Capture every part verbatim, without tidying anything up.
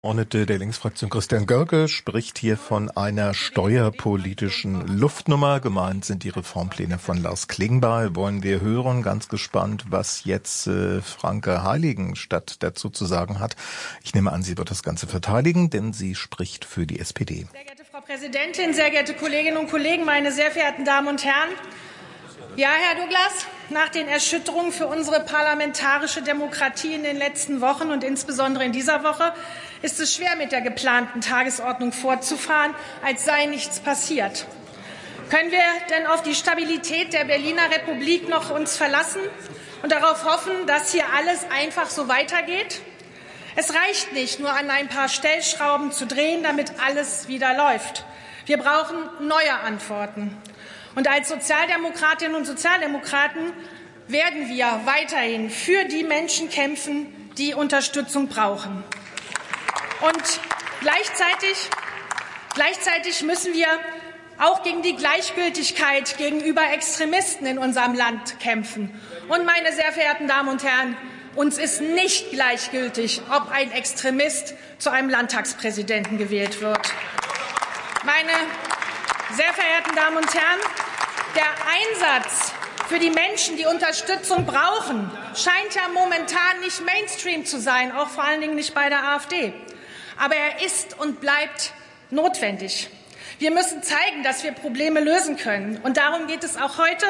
Abgeordnete der Linksfraktion Christian Görke spricht hier von einer steuerpolitischen Luftnummer. Gemeint sind die Reformpläne von Lars Klingbeil. Wollen wir hören. Ganz gespannt, was jetzt äh, Franke Heiligenstadt dazu zu sagen hat. Ich nehme an, sie wird das Ganze verteidigen, denn sie spricht für die S P D. Sehr geehrte Frau Präsidentin, sehr geehrte Kolleginnen und Kollegen, meine sehr verehrten Damen und Herren! Ja, Herr Douglas, nach den Erschütterungen für unsere parlamentarische Demokratie in den letzten Wochen und insbesondere in dieser Woche ist es schwer, mit der geplanten Tagesordnung fortzufahren, als sei nichts passiert. Können wir denn auf die Stabilität der Berliner Republik noch uns verlassen und darauf hoffen, dass hier alles einfach so weitergeht? Es reicht nicht, nur an ein paar Stellschrauben zu drehen, damit alles wieder läuft. Wir brauchen neue Antworten. Und als Sozialdemokratinnen und Sozialdemokraten werden wir weiterhin für die Menschen kämpfen, die Unterstützung brauchen. Und gleichzeitig, gleichzeitig müssen wir auch gegen die Gleichgültigkeit gegenüber Extremisten in unserem Land kämpfen. Und, meine sehr verehrten Damen und Herren, uns ist nicht gleichgültig, ob ein Extremist zu einem Landtagspräsidenten gewählt wird. Meine sehr verehrten Damen und Herren, der Einsatz für die Menschen, die Unterstützung brauchen, scheint ja momentan nicht Mainstream zu sein, auch vor allen Dingen nicht bei der AfD. Aber er ist und bleibt notwendig. Wir müssen zeigen, dass wir Probleme lösen können. Und darum geht es auch heute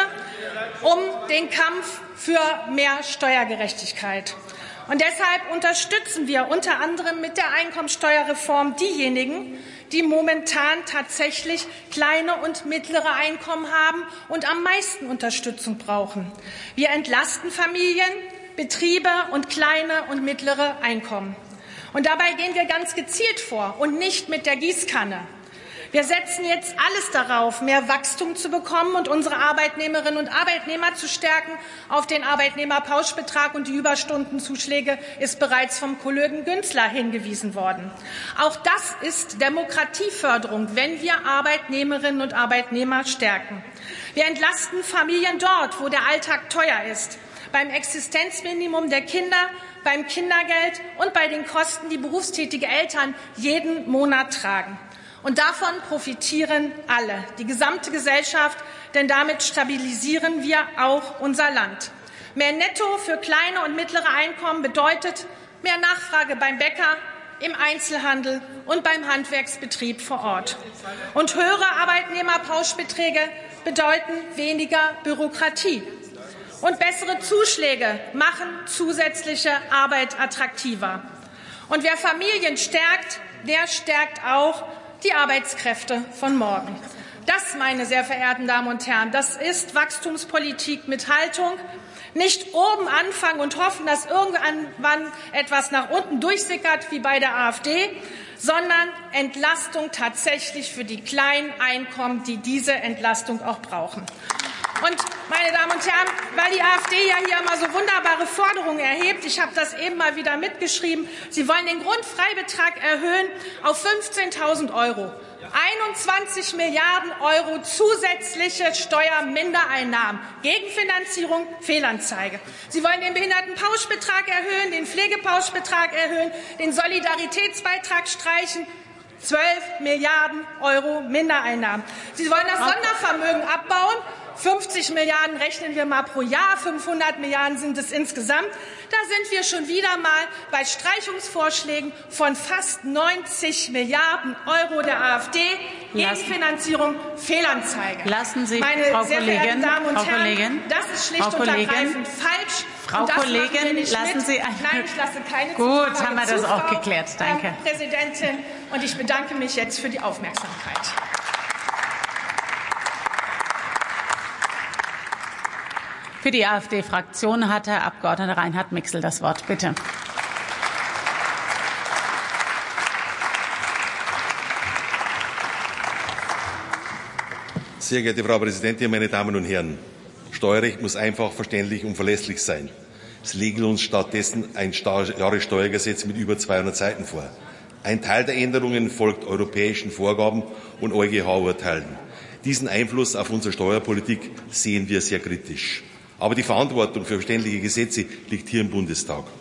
um den Kampf für mehr Steuergerechtigkeit. Und deshalb unterstützen wir unter anderem mit der Einkommensteuerreform diejenigen, die momentan tatsächlich kleine und mittlere Einkommen haben und am meisten Unterstützung brauchen. Wir entlasten Familien, Betriebe und kleine und mittlere Einkommen. Und dabei gehen wir ganz gezielt vor und nicht mit der Gießkanne. Wir setzen jetzt alles darauf, mehr Wachstum zu bekommen und unsere Arbeitnehmerinnen und Arbeitnehmer zu stärken. Auf den Arbeitnehmerpauschbetrag und die Überstundenzuschläge ist bereits vom Kollegen Günzler hingewiesen worden. Auch das ist Demokratieförderung, wenn wir Arbeitnehmerinnen und Arbeitnehmer stärken. Wir entlasten Familien dort, wo der Alltag teuer ist, beim Existenzminimum der Kinder, beim Kindergeld und bei den Kosten, die berufstätige Eltern jeden Monat tragen. Und davon profitieren alle, die gesamte Gesellschaft, denn damit stabilisieren wir auch unser Land. Mehr Netto für kleine und mittlere Einkommen bedeutet mehr Nachfrage beim Bäcker, im Einzelhandel und beim Handwerksbetrieb vor Ort. Und höhere Arbeitnehmerpauschbeträge bedeuten weniger Bürokratie. Und bessere Zuschläge machen zusätzliche Arbeit attraktiver. Und wer Familien stärkt, der stärkt auch die Arbeitskräfte von morgen. Das, meine sehr verehrten Damen und Herren, das ist Wachstumspolitik mit Haltung. Nicht oben anfangen und hoffen, dass irgendwann etwas nach unten durchsickert wie bei der AfD, sondern Entlastung tatsächlich für die kleinen Einkommen, die diese Entlastung auch brauchen. Und, meine Damen und Herren, weil die AfD ja hier immer so wunderbare Forderungen erhebt, ich habe das eben mal wieder mitgeschrieben, Sie wollen den Grundfreibetrag erhöhen auf fünfzehntausend Euro. einundzwanzig Milliarden Euro zusätzliche Steuermindereinnahmen. Gegenfinanzierung, Fehlanzeige. Sie wollen den Behindertenpauschbetrag erhöhen, den Pflegepauschbetrag erhöhen, den Solidaritätsbeitrag streichen. zwölf Milliarden Euro Mindereinnahmen. Sie wollen das Sondervermögen abbauen. fünfzig Milliarden rechnen wir mal pro Jahr, fünfhundert Milliarden sind es insgesamt. Da sind wir schon wieder mal bei Streichungsvorschlägen von fast neunzig Milliarden Euro der AfD. Gegenfinanzierung, Fehlanzeige. Lassen Sie, Meine Frau sehr Kollegin, verehrten Damen und Frau Herren, Kollegin, das ist schlicht Frau und Kollegin, ergreifend falsch. Frau Kollegin, lassen mit. Sie ein Nein, ich lasse keine Gut, Zufrage haben wir das zu, auch Frau, geklärt. Danke. Ähm, Präsidentin, und ich bedanke mich jetzt für die Aufmerksamkeit. Für die AfD-Fraktion hat Herr Abgeordneter Reinhard Mixel das Wort. Bitte. Sehr geehrte Frau Präsidentin, meine Damen und Herren! Steuerrecht muss einfach, verständlich und verlässlich sein. Es legt uns stattdessen ein Jahressteuergesetz mit über zweihundert Seiten vor. Ein Teil der Änderungen folgt europäischen Vorgaben und EuGH-Urteilen. Diesen Einfluss auf unsere Steuerpolitik sehen wir sehr kritisch. Aber die Verantwortung für verständliche Gesetze liegt hier im Bundestag.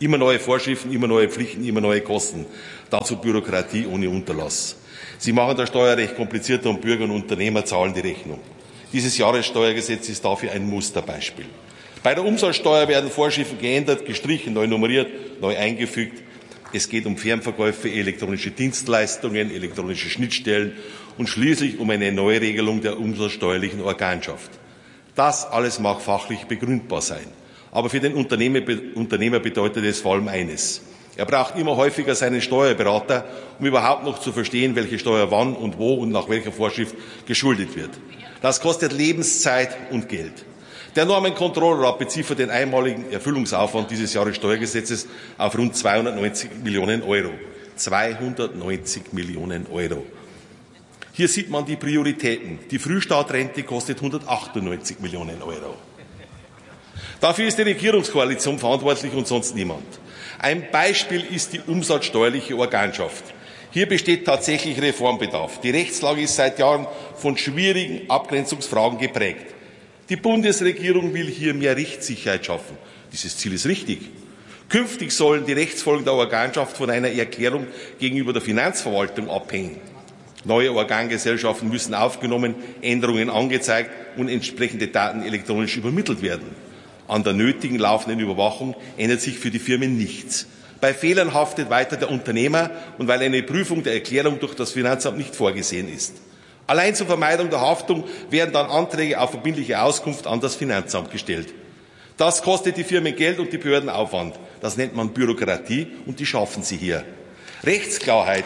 Immer neue Vorschriften, immer neue Pflichten, immer neue Kosten. Dazu Bürokratie ohne Unterlass. Sie machen das Steuerrecht komplizierter und Bürger und Unternehmer zahlen die Rechnung. Dieses Jahressteuergesetz ist dafür ein Musterbeispiel. Bei der Umsatzsteuer werden Vorschriften geändert, gestrichen, neu nummeriert, neu eingefügt. Es geht um Fernverkäufe, elektronische Dienstleistungen, elektronische Schnittstellen und schließlich um eine Neuregelung der umsatzsteuerlichen Organschaft. Das alles mag fachlich begründbar sein. Aber für den Unternehmer, Unternehmer bedeutet es vor allem eines. Er braucht immer häufiger seinen Steuerberater, um überhaupt noch zu verstehen, welche Steuer wann und wo und nach welcher Vorschrift geschuldet wird. Das kostet Lebenszeit und Geld. Der Normenkontrollrat beziffert den einmaligen Erfüllungsaufwand dieses Jahressteuergesetzes auf rund zweihundertneunzig Millionen Euro. zweihundertneunzig Millionen Euro. Hier sieht man die Prioritäten. Die Frühstartrente kostet hundertachtundneunzig Millionen Euro. Dafür ist die Regierungskoalition verantwortlich und sonst niemand. Ein Beispiel ist die umsatzsteuerliche Organschaft. Hier besteht tatsächlich Reformbedarf. Die Rechtslage ist seit Jahren von schwierigen Abgrenzungsfragen geprägt. Die Bundesregierung will hier mehr Rechtssicherheit schaffen. Dieses Ziel ist richtig. Künftig sollen die Rechtsfolgen der Organschaft von einer Erklärung gegenüber der Finanzverwaltung abhängen. Neue Organgesellschaften müssen aufgenommen, Änderungen angezeigt und entsprechende Daten elektronisch übermittelt werden. An der nötigen laufenden Überwachung ändert sich für die Firmen nichts. Bei Fehlern haftet weiter der Unternehmer und weil eine Prüfung der Erklärung durch das Finanzamt nicht vorgesehen ist. Allein zur Vermeidung der Haftung werden dann Anträge auf verbindliche Auskunft an das Finanzamt gestellt. Das kostet die Firmen Geld und die Behörden Aufwand. Das nennt man Bürokratie und die schaffen sie hier. Rechtsklarheit.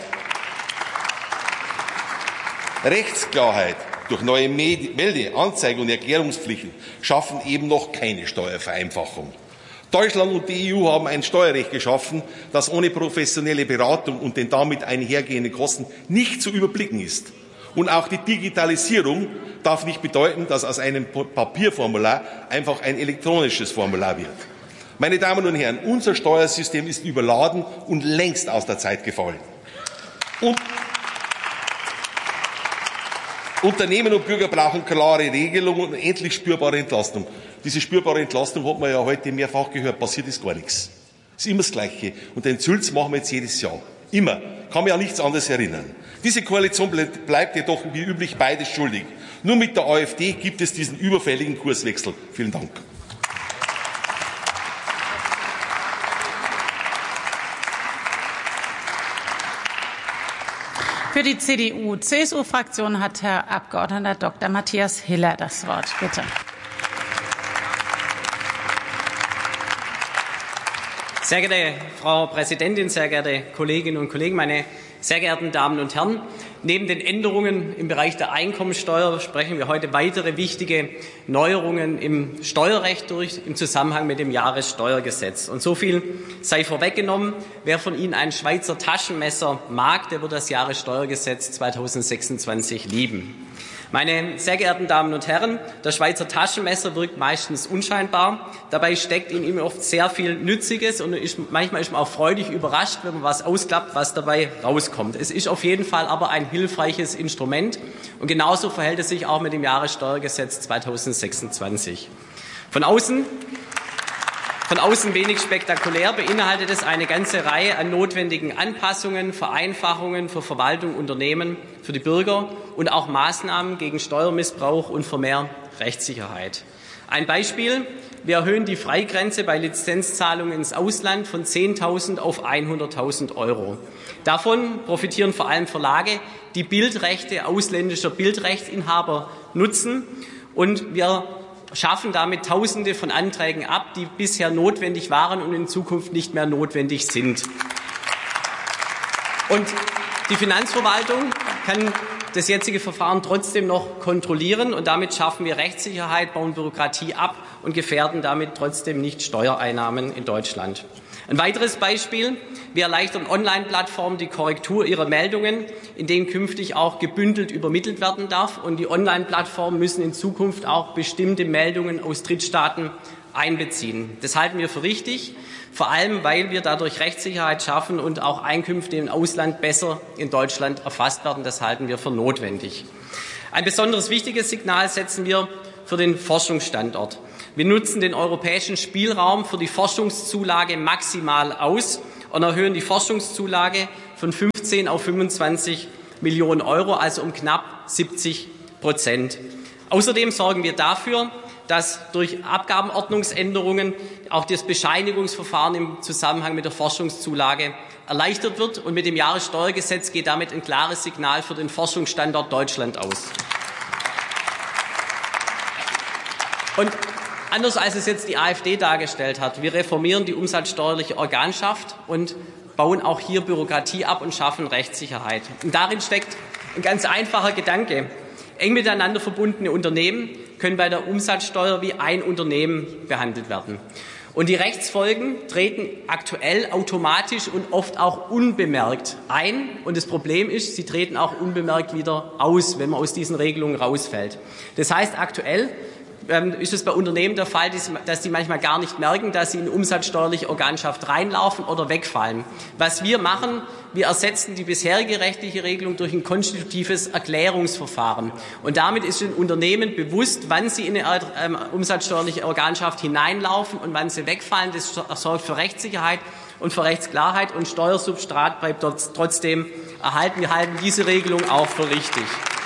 Rechtsklarheit durch neue Melde-, Anzeige- und Erklärungspflichten schaffen eben noch keine Steuervereinfachung. Deutschland und die E U haben ein Steuerrecht geschaffen, das ohne professionelle Beratung und den damit einhergehenden Kosten nicht zu überblicken ist. Und auch die Digitalisierung darf nicht bedeuten, dass aus einem Papierformular einfach ein elektronisches Formular wird. Meine Damen und Herren, unser Steuersystem ist überladen und längst aus der Zeit gefallen. Und Unternehmen und Bürger brauchen klare Regelungen und endlich spürbare Entlastung. Diese spürbare Entlastung hat man ja heute mehrfach gehört, passiert ist gar nichts. Es ist immer das Gleiche. Und den Zülz machen wir jetzt jedes Jahr. Immer. Kann mich an nichts anderes erinnern. Diese Koalition bleibt jedoch wie üblich beides schuldig. Nur mit der AfD gibt es diesen überfälligen Kurswechsel. Vielen Dank. Für die C D U-C S U-Fraktion hat Herr Abgeordneter Doktor Matthias Hiller das Wort. Bitte. Sehr geehrte Frau Präsidentin, sehr geehrte Kolleginnen und Kollegen, meine sehr geehrten Damen und Herren! Neben den Änderungen im Bereich der Einkommensteuer sprechen wir heute weitere wichtige Neuerungen im Steuerrecht durch im Zusammenhang mit dem Jahressteuergesetz. Und so viel sei vorweggenommen. Wer von Ihnen ein Schweizer Taschenmesser mag, der wird das Jahressteuergesetz zweitausendsechsundzwanzig lieben. Meine sehr geehrten Damen und Herren, das Schweizer Taschenmesser wirkt meistens unscheinbar. Dabei steckt in ihm oft sehr viel Nützliches und ist, manchmal ist man auch freudig überrascht, wenn man was ausklappt, was dabei rauskommt. Es ist auf jeden Fall aber ein hilfreiches Instrument und genauso verhält es sich auch mit dem Jahressteuergesetz zweitausendsechsundzwanzig. Von außen Von außen wenig spektakulär beinhaltet es eine ganze Reihe an notwendigen Anpassungen, Vereinfachungen für Verwaltung, Unternehmen, für die Bürger und auch Maßnahmen gegen Steuermissbrauch und für mehr Rechtssicherheit. Ein Beispiel: Wir erhöhen die Freigrenze bei Lizenzzahlungen ins Ausland von zehntausend auf hunderttausend Euro. Davon profitieren vor allem Verlage, die Bildrechte ausländischer Bildrechtsinhaber nutzen, und wir schaffen damit Tausende von Anträgen ab, die bisher notwendig waren und in Zukunft nicht mehr notwendig sind. Und die Finanzverwaltung kann das jetzige Verfahren trotzdem noch kontrollieren, und damit schaffen wir Rechtssicherheit, bauen Bürokratie ab und gefährden damit trotzdem nicht Steuereinnahmen in Deutschland. Ein weiteres Beispiel: Wir erleichtern Online-Plattformen die Korrektur ihrer Meldungen, in denen künftig auch gebündelt übermittelt werden darf. Und die Online-Plattformen müssen in Zukunft auch bestimmte Meldungen aus Drittstaaten einbeziehen. Das halten wir für richtig, vor allem weil wir dadurch Rechtssicherheit schaffen und auch Einkünfte im Ausland besser in Deutschland erfasst werden. Das halten wir für notwendig. Ein besonders wichtiges Signal setzen wir für den Forschungsstandort. Wir nutzen den europäischen Spielraum für die Forschungszulage maximal aus und erhöhen die Forschungszulage von fünfzehn auf fünfundzwanzig Millionen Euro, also um knapp siebzig Prozent. Außerdem sorgen wir dafür, dass durch Abgabenordnungsänderungen auch das Bescheinigungsverfahren im Zusammenhang mit der Forschungszulage erleichtert wird. Und mit dem Jahressteuergesetz geht damit ein klares Signal für den Forschungsstandort Deutschland aus. Und anders als es jetzt die AfD dargestellt hat, wir reformieren die umsatzsteuerliche Organschaft und bauen auch hier Bürokratie ab und schaffen Rechtssicherheit. Und darin steckt ein ganz einfacher Gedanke. Eng miteinander verbundene Unternehmen können bei der Umsatzsteuer wie ein Unternehmen behandelt werden. Und die Rechtsfolgen treten aktuell automatisch und oft auch unbemerkt ein. Und das Problem ist, sie treten auch unbemerkt wieder aus, wenn man aus diesen Regelungen rausfällt. Das heißt, aktuell ist es bei Unternehmen der Fall, dass sie manchmal gar nicht merken, dass sie in umsatzsteuerliche Organschaft reinlaufen oder wegfallen. Was wir machen, wir ersetzen die bisherige rechtliche Regelung durch ein konstitutives Erklärungsverfahren. Und damit ist den Unternehmen bewusst, wann sie in eine umsatzsteuerliche Organschaft hineinlaufen und wann sie wegfallen. Das sorgt für Rechtssicherheit und für Rechtsklarheit, und Steuersubstrat bleibt dort trotzdem erhalten. Wir halten diese Regelung auch für richtig.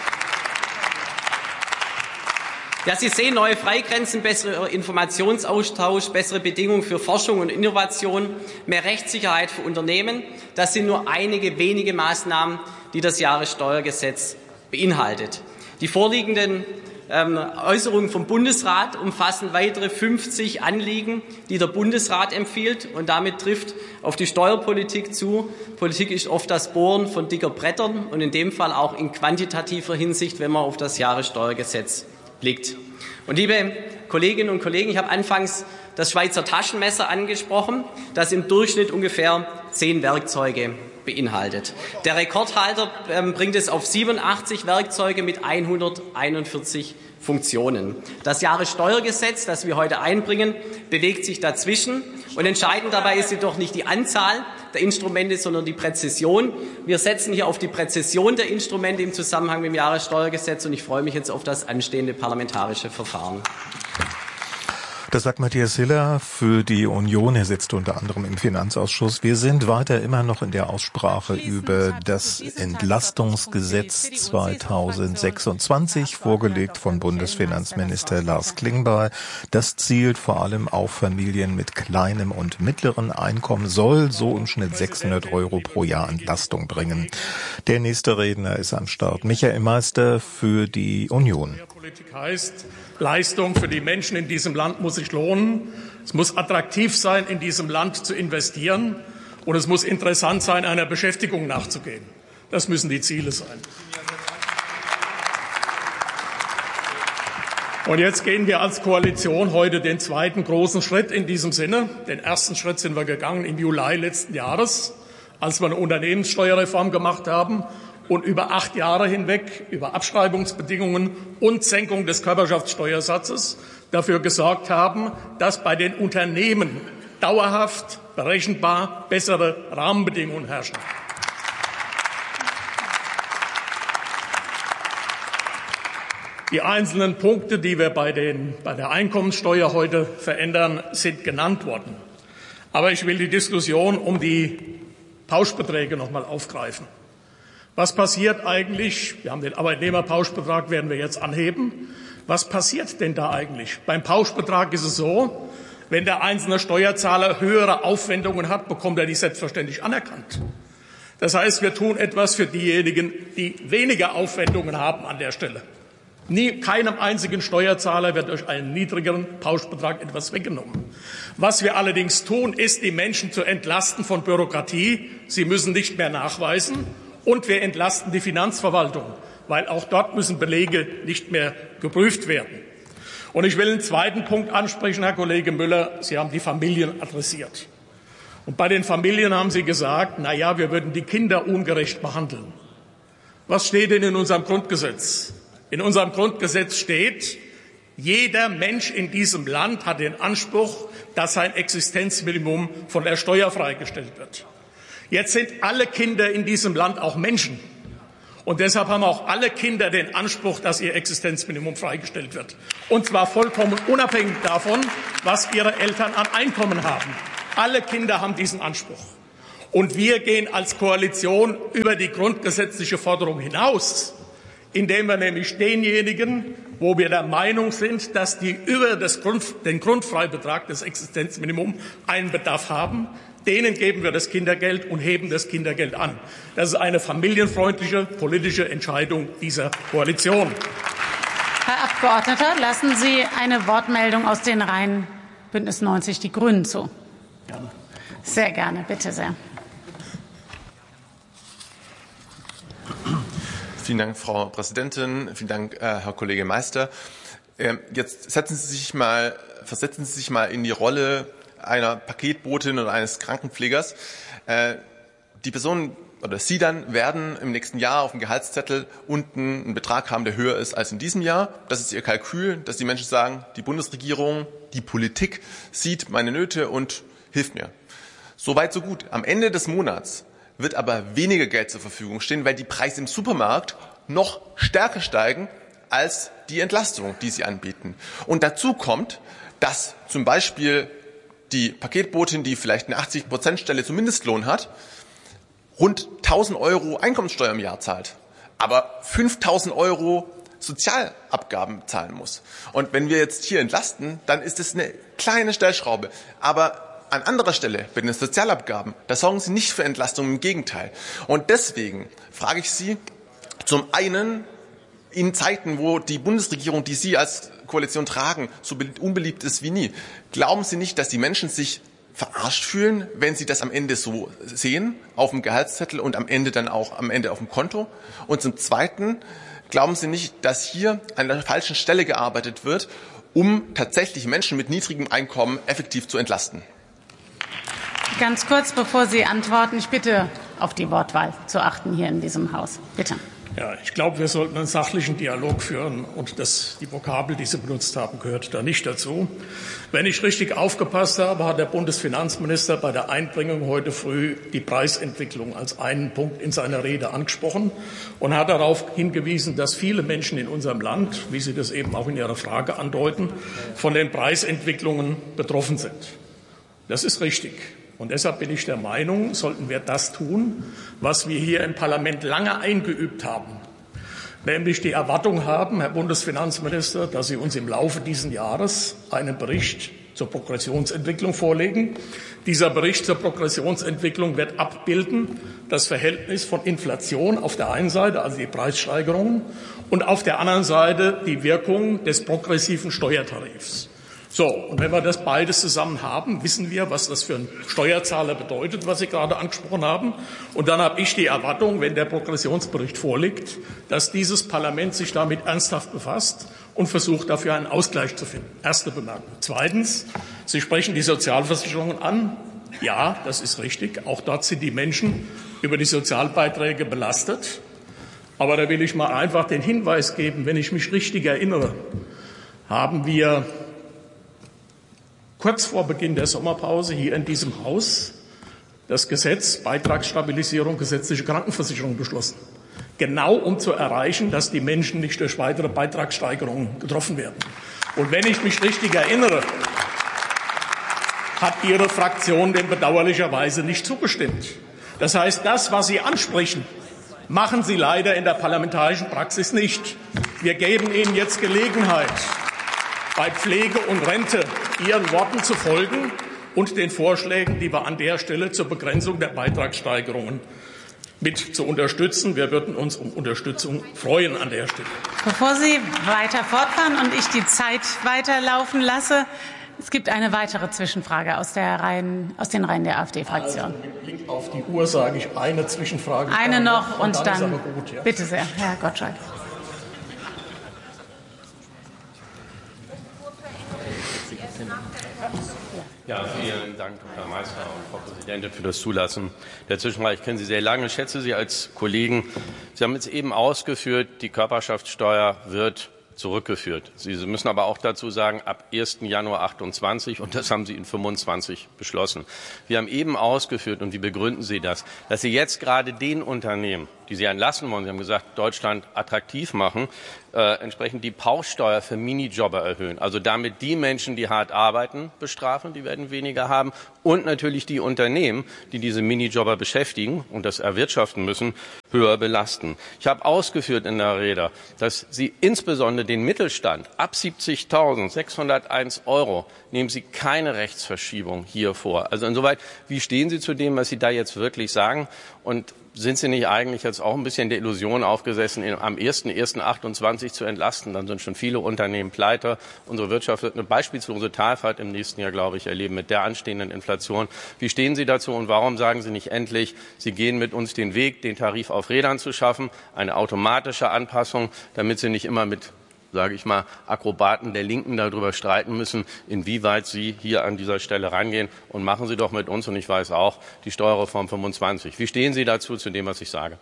Ja, Sie sehen, neue Freigrenzen, bessere Informationsaustausch, bessere Bedingungen für Forschung und Innovation, mehr Rechtssicherheit für Unternehmen. Das sind nur einige wenige Maßnahmen, die das Jahressteuergesetz beinhaltet. Die vorliegenden ähm, Äußerungen vom Bundesrat umfassen weitere fünfzig Anliegen, die der Bundesrat empfiehlt, und damit trifft auf die Steuerpolitik zu. Politik ist oft das Bohren von dicker Brettern, und in dem Fall auch in quantitativer Hinsicht, wenn man auf das Jahressteuergesetz blickt. Und liebe Kolleginnen und Kollegen, ich habe anfangs das Schweizer Taschenmesser angesprochen, das im Durchschnitt ungefähr zehn Werkzeuge beinhaltet. Der Rekordhalter ähm, bringt es auf siebenundachtzig Werkzeuge mit hunderteinundvierzig Funktionen. Das Jahressteuergesetz, das wir heute einbringen, bewegt sich dazwischen. Und entscheidend dabei ist jedoch nicht die Anzahl der Instrumente, sondern die Präzision. Wir setzen hier auf die Präzision der Instrumente im Zusammenhang mit dem Jahressteuergesetz, und ich freue mich jetzt auf das anstehende parlamentarische Verfahren. Das sagt Matthias Hiller für die Union. Er sitzt unter anderem im Finanzausschuss. Wir sind weiter immer noch in der Aussprache über das Entlastungsgesetz zweitausendsechsundzwanzig, vorgelegt von Bundesfinanzminister Lars Klingbeil. Das zielt vor allem auf Familien mit kleinem und mittleren Einkommen, soll so im Schnitt sechshundert Euro pro Jahr Entlastung bringen. Der nächste Redner ist am Start. Michael Meister für die Union. Politik heißt, Leistung für die Menschen in diesem Land muss sich lohnen. Es muss attraktiv sein, in diesem Land zu investieren. Und es muss interessant sein, einer Beschäftigung nachzugehen. Das müssen die Ziele sein. Und jetzt gehen wir als Koalition heute den zweiten großen Schritt in diesem Sinne. Den ersten Schritt sind wir gegangen im Juli letzten Jahres, als wir eine Unternehmenssteuerreform gemacht haben und über acht Jahre hinweg über Abschreibungsbedingungen und Senkung des Körperschaftssteuersatzes dafür gesorgt haben, dass bei den Unternehmen dauerhaft, berechenbar bessere Rahmenbedingungen herrschen. Die einzelnen Punkte, die wir bei, den, bei der Einkommenssteuer heute verändern, sind genannt worden. Aber ich will die Diskussion um die Pauschbeträge noch mal aufgreifen. Was passiert eigentlich? Wir haben den Arbeitnehmerpauschbetrag, werden wir jetzt anheben. Was passiert denn da eigentlich? Beim Pauschbetrag ist es so, wenn der einzelne Steuerzahler höhere Aufwendungen hat, bekommt er die selbstverständlich anerkannt. Das heißt, wir tun etwas für diejenigen, die weniger Aufwendungen haben an der Stelle. Nie, keinem einzigen Steuerzahler wird durch einen niedrigeren Pauschbetrag etwas weggenommen. Was wir allerdings tun, ist, die Menschen zu entlasten von Bürokratie. Sie müssen nicht mehr nachweisen. Und wir entlasten die Finanzverwaltung, weil auch dort müssen Belege nicht mehr geprüft werden. Und ich will einen zweiten Punkt ansprechen, Herr Kollege Müller. Sie haben die Familien adressiert. Und bei den Familien haben Sie gesagt, na ja, wir würden die Kinder ungerecht behandeln. Was steht denn in unserem Grundgesetz? In unserem Grundgesetz steht, jeder Mensch in diesem Land hat den Anspruch, dass sein Existenzminimum von der Steuer freigestellt wird. Jetzt sind alle Kinder in diesem Land auch Menschen. Und deshalb haben auch alle Kinder den Anspruch, dass ihr Existenzminimum freigestellt wird. Und zwar vollkommen unabhängig davon, was ihre Eltern an Einkommen haben. Alle Kinder haben diesen Anspruch. Und wir gehen als Koalition über die grundgesetzliche Forderung hinaus, indem wir nämlich denjenigen, wo wir der Meinung sind, dass die über das Grund, den Grundfreibetrag des Existenzminimums einen Bedarf haben, denen geben wir das Kindergeld und heben das Kindergeld an. Das ist eine familienfreundliche politische Entscheidung dieser Koalition. Herr Abgeordneter, lassen Sie eine Wortmeldung aus den Reihen Bündnis neunzig Die Grünen zu. Gerne. Sehr gerne, bitte sehr. Vielen Dank, Frau Präsidentin. Vielen Dank, äh, Herr Kollege Meister. Ähm, jetzt setzen Sie sich mal, versetzen Sie sich mal in die Rolle einer Paketbotin oder eines Krankenpflegers. Äh, die Personen oder Sie dann werden im nächsten Jahr auf dem Gehaltszettel unten einen Betrag haben, der höher ist als in diesem Jahr. Das ist Ihr Kalkül, dass die Menschen sagen, die Bundesregierung, die Politik sieht meine Nöte und hilft mir. So weit, so gut. Am Ende des Monats wird aber weniger Geld zur Verfügung stehen, weil die Preise im Supermarkt noch stärker steigen als die Entlastung, die Sie anbieten. Und dazu kommt, dass zum Beispiel die Paketbotin, die vielleicht eine achtzig Prozent Stelle zum Mindestlohn hat, rund tausend Euro Einkommenssteuer im Jahr zahlt, aber fünftausend Euro Sozialabgaben zahlen muss. Und wenn wir jetzt hier entlasten, dann ist es eine kleine Stellschraube. Aber an anderer Stelle, bei den Sozialabgaben, da sorgen Sie nicht für Entlastung, im Gegenteil. Und deswegen frage ich Sie, zum einen in Zeiten, wo die Bundesregierung, die Sie als Koalition tragen, so unbeliebt ist wie nie, glauben Sie nicht, dass die Menschen sich verarscht fühlen, wenn sie das am Ende so sehen, auf dem Gehaltszettel und am Ende dann auch am Ende auf dem Konto? Und zum Zweiten, glauben Sie nicht, dass hier an der falschen Stelle gearbeitet wird, um tatsächlich Menschen mit niedrigem Einkommen effektiv zu entlasten? Ganz kurz, bevor Sie antworten, ich bitte, auf die Wortwahl zu achten hier in diesem Haus. Bitte. Ja, ich glaube, wir sollten einen sachlichen Dialog führen, und das, die Vokabel, die Sie benutzt haben, gehört da nicht dazu. Wenn ich richtig aufgepasst habe, hat der Bundesfinanzminister bei der Einbringung heute früh die Preisentwicklung als einen Punkt in seiner Rede angesprochen und hat darauf hingewiesen, dass viele Menschen in unserem Land, wie Sie das eben auch in Ihrer Frage andeuten, von den Preisentwicklungen betroffen sind. Das ist richtig. Und deshalb bin ich der Meinung, sollten wir das tun, was wir hier im Parlament lange eingeübt haben. Nämlich die Erwartung haben, Herr Bundesfinanzminister, dass Sie uns im Laufe dieses Jahres einen Bericht zur Progressionsentwicklung vorlegen. Dieser Bericht zur Progressionsentwicklung wird abbilden das Verhältnis von Inflation auf der einen Seite, also die Preissteigerungen, und auf der anderen Seite die Wirkung des progressiven Steuertarifs. So, und wenn wir das beides zusammen haben, wissen wir, was das für einen Steuerzahler bedeutet, was Sie gerade angesprochen haben. Und dann habe ich die Erwartung, wenn der Progressionsbericht vorliegt, dass dieses Parlament sich damit ernsthaft befasst und versucht, dafür einen Ausgleich zu finden. Erste Bemerkung. Zweitens, Sie sprechen die Sozialversicherungen an. Ja, das ist richtig. Auch dort sind die Menschen über die Sozialbeiträge belastet. Aber da will ich mal einfach den Hinweis geben, wenn ich mich richtig erinnere, haben wir kurz vor Beginn der Sommerpause hier in diesem Haus das Gesetz Beitragsstabilisierung gesetzliche Krankenversicherung beschlossen. Genau um zu erreichen, dass die Menschen nicht durch weitere Beitragssteigerungen getroffen werden. Und wenn ich mich richtig erinnere, hat Ihre Fraktion dem bedauerlicherweise nicht zugestimmt. Das heißt, das, was Sie ansprechen, machen Sie leider in der parlamentarischen Praxis nicht. Wir geben Ihnen jetzt Gelegenheit, bei Pflege und Rente Ihren Worten zu folgen und den Vorschlägen, die wir an der Stelle zur Begrenzung der Beitragssteigerungen mit zu unterstützen. Wir würden uns um Unterstützung freuen an der Stelle. Bevor Sie weiter fortfahren und ich die Zeit weiterlaufen lasse, es gibt eine weitere Zwischenfrage aus, der Reihen, aus den Reihen der AfD-Fraktion. Also mit Blick auf die Uhr sage ich eine Zwischenfrage. Eine noch und, und dann, dann gut, ja. Bitte sehr, Herr Gottschalk. Ja, vielen Dank, Herr Meister und Frau Präsidentin, für das Zulassen der Zwischenfrage. Ich kenne Sie sehr lange, schätze Sie als Kollegen. Sie haben jetzt eben ausgeführt, die Körperschaftssteuer wird zurückgeführt. Sie müssen aber auch dazu sagen, ab ersten Januar achtundzwanzig, und das haben Sie in fünfundzwanzig beschlossen. Wir haben eben ausgeführt, und wie begründen Sie das, dass Sie jetzt gerade den Unternehmen, die Sie entlassen wollen, Sie haben gesagt, Deutschland attraktiv machen, äh, entsprechend die Pauschsteuer für Minijobber erhöhen. Also damit die Menschen, die hart arbeiten, bestrafen, die werden weniger haben, und natürlich die Unternehmen, die diese Minijobber beschäftigen und das erwirtschaften müssen, höher belasten. Ich habe ausgeführt in der Rede, dass Sie insbesondere den Mittelstand ab siebzigtausendsechshunderteins Euro nehmen Sie keine Rechtsverschiebung hier vor. Also insoweit, wie stehen Sie zu dem, was Sie da jetzt wirklich sagen? Und sind Sie nicht eigentlich jetzt auch ein bisschen der Illusion aufgesessen, am ersten ersten achtundzwanzig zu entlasten? Dann sind schon viele Unternehmen pleite. Unsere Wirtschaft wird eine beispiellose Talfahrt im nächsten Jahr, glaube ich, erleben mit der anstehenden Inflation. Wie stehen Sie dazu und warum sagen Sie nicht endlich, Sie gehen mit uns den Weg, den Tarif auf Rädern zu schaffen, eine automatische Anpassung, damit Sie nicht immer mit, sage ich mal, Akrobaten der Linken darüber streiten müssen, inwieweit Sie hier an dieser Stelle rangehen. Und machen Sie doch mit uns, und ich weiß auch, die Steuerreform fünfundzwanzig. Wie stehen Sie dazu, zu dem, was ich sage?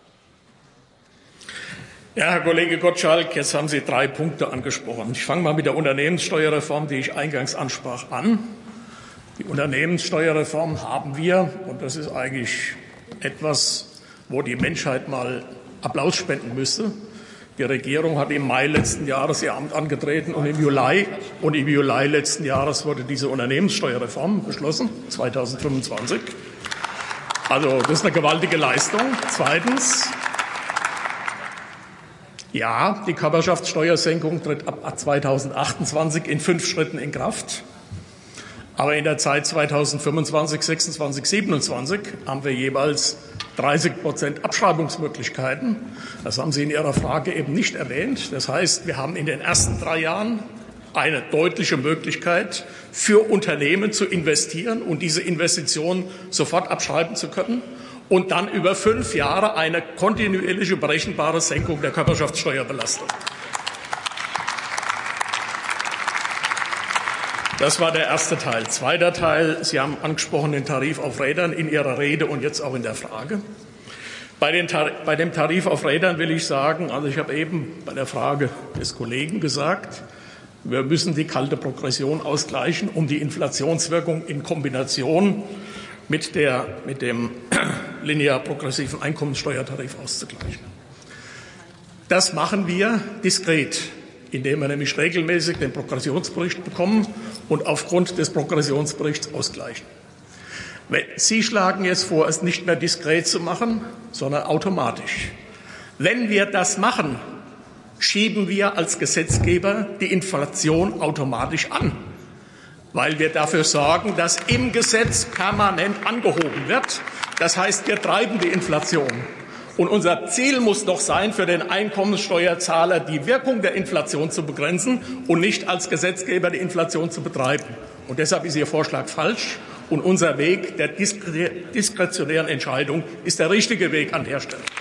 Ja, Herr Kollege Gottschalk, jetzt haben Sie drei Punkte angesprochen. Ich fange mal mit der Unternehmenssteuerreform, die ich eingangs ansprach, an. Die Unternehmenssteuerreform haben wir, und das ist eigentlich etwas, wo die Menschheit mal Applaus spenden müsste. Die Regierung hat im Mai letzten Jahres ihr Amt angetreten, und im Juli, und im Juli letzten Jahres wurde diese Unternehmenssteuerreform beschlossen, zweitausendfünfundzwanzig. Also das ist eine gewaltige Leistung. Zweitens, ja, die Körperschaftssteuersenkung tritt ab zweitausendachtundzwanzig in fünf Schritten in Kraft. Aber in der Zeit zweitausendfünfundzwanzig, sechsundzwanzig, siebenundzwanzig haben wir jeweils dreißig Prozent Abschreibungsmöglichkeiten. Das haben Sie in Ihrer Frage eben nicht erwähnt. Das heißt, wir haben in den ersten drei Jahren eine deutliche Möglichkeit für Unternehmen zu investieren und diese Investitionen sofort abschreiben zu können, und dann über fünf Jahre eine kontinuierliche berechenbare Senkung der Körperschaftssteuerbelastung. Das war der erste Teil. Zweiter Teil, Sie haben angesprochen den Tarif auf Rädern in Ihrer Rede und jetzt auch in der Frage. Bei, den Tar- bei dem Tarif auf Rädern will ich sagen, also ich habe eben bei der Frage des Kollegen gesagt, wir müssen die kalte Progression ausgleichen, um die Inflationswirkung in Kombination mit, der, mit dem linear progressiven Einkommenssteuertarif auszugleichen. Das machen wir diskret, indem wir nämlich regelmäßig den Progressionsbericht bekommen und aufgrund des Progressionsberichts ausgleichen. Sie schlagen jetzt vor, es nicht mehr diskret zu machen, sondern automatisch. Wenn wir das machen, schieben wir als Gesetzgeber die Inflation automatisch an, weil wir dafür sorgen, dass im Gesetz permanent angehoben wird. Das heißt, wir treiben die Inflation. Und unser Ziel muss doch sein, für den Einkommenssteuerzahler die Wirkung der Inflation zu begrenzen und nicht als Gesetzgeber die Inflation zu betreiben. Und deshalb ist Ihr Vorschlag falsch. Und unser Weg der diskretionären Entscheidung ist der richtige Weg an der Stelle.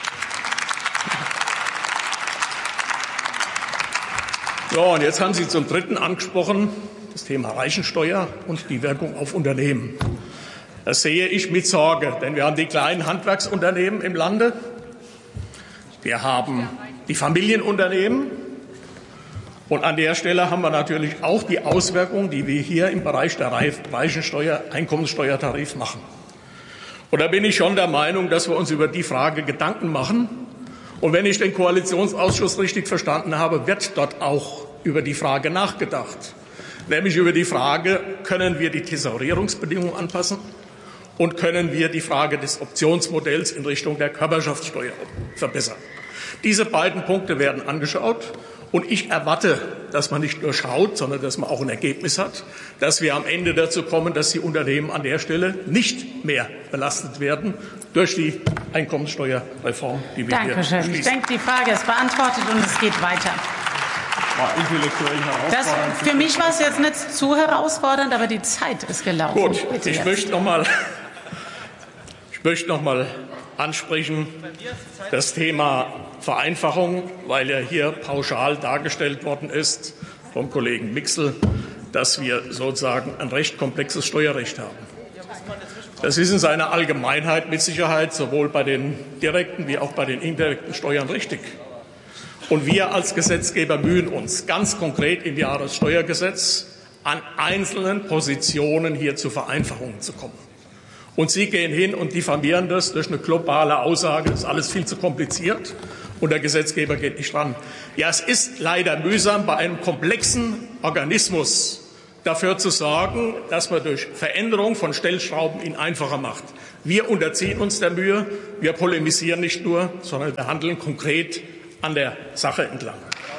So, und jetzt haben Sie zum Dritten angesprochen, das Thema Reichensteuer und die Wirkung auf Unternehmen. Das sehe ich mit Sorge, denn wir haben die kleinen Handwerksunternehmen im Lande. Wir haben die Familienunternehmen. Und an der Stelle haben wir natürlich auch die Auswirkungen, die wir hier im Bereich der Reichensteuer, Einkommenssteuertarif machen. Und da bin ich schon der Meinung, dass wir uns über die Frage Gedanken machen. Und wenn ich den Koalitionsausschuss richtig verstanden habe, wird dort auch über die Frage nachgedacht. Nämlich über die Frage, können wir die Tesorierungsbedingungen anpassen und können wir die Frage des Optionsmodells in Richtung der Körperschaftssteuer verbessern. Diese beiden Punkte werden angeschaut. Und ich erwarte, dass man nicht nur schaut, sondern dass man auch ein Ergebnis hat, dass wir am Ende dazu kommen, dass die Unternehmen an der Stelle nicht mehr belastet werden durch die Einkommenssteuerreform, die wir Dankeschön. hier beschließen. Ich denke, die Frage ist beantwortet und es geht weiter. Das, für mich war es jetzt nicht zu herausfordernd, aber die Zeit ist gelaufen. Gut, Bitte ich jetzt. möchte noch mal, ich möchte noch mal ansprechen das Thema Vereinfachung, weil ja hier pauschal dargestellt worden ist vom Kollegen Mixel, dass wir sozusagen ein recht komplexes Steuerrecht haben. Das ist in seiner Allgemeinheit mit Sicherheit sowohl bei den direkten wie auch bei den indirekten Steuern richtig. Und wir als Gesetzgeber mühen uns ganz konkret im Jahressteuergesetz an einzelnen Positionen hier zu Vereinfachungen zu kommen. Und Sie gehen hin und diffamieren das durch eine globale Aussage, das ist alles viel zu kompliziert und der Gesetzgeber geht nicht ran. Ja, es ist leider mühsam, bei einem komplexen Organismus dafür zu sorgen, dass man durch Veränderung von Stellschrauben ihn einfacher macht. Wir unterziehen uns der Mühe, wir polemisieren nicht nur, sondern wir handeln konkret an der Sache entlang.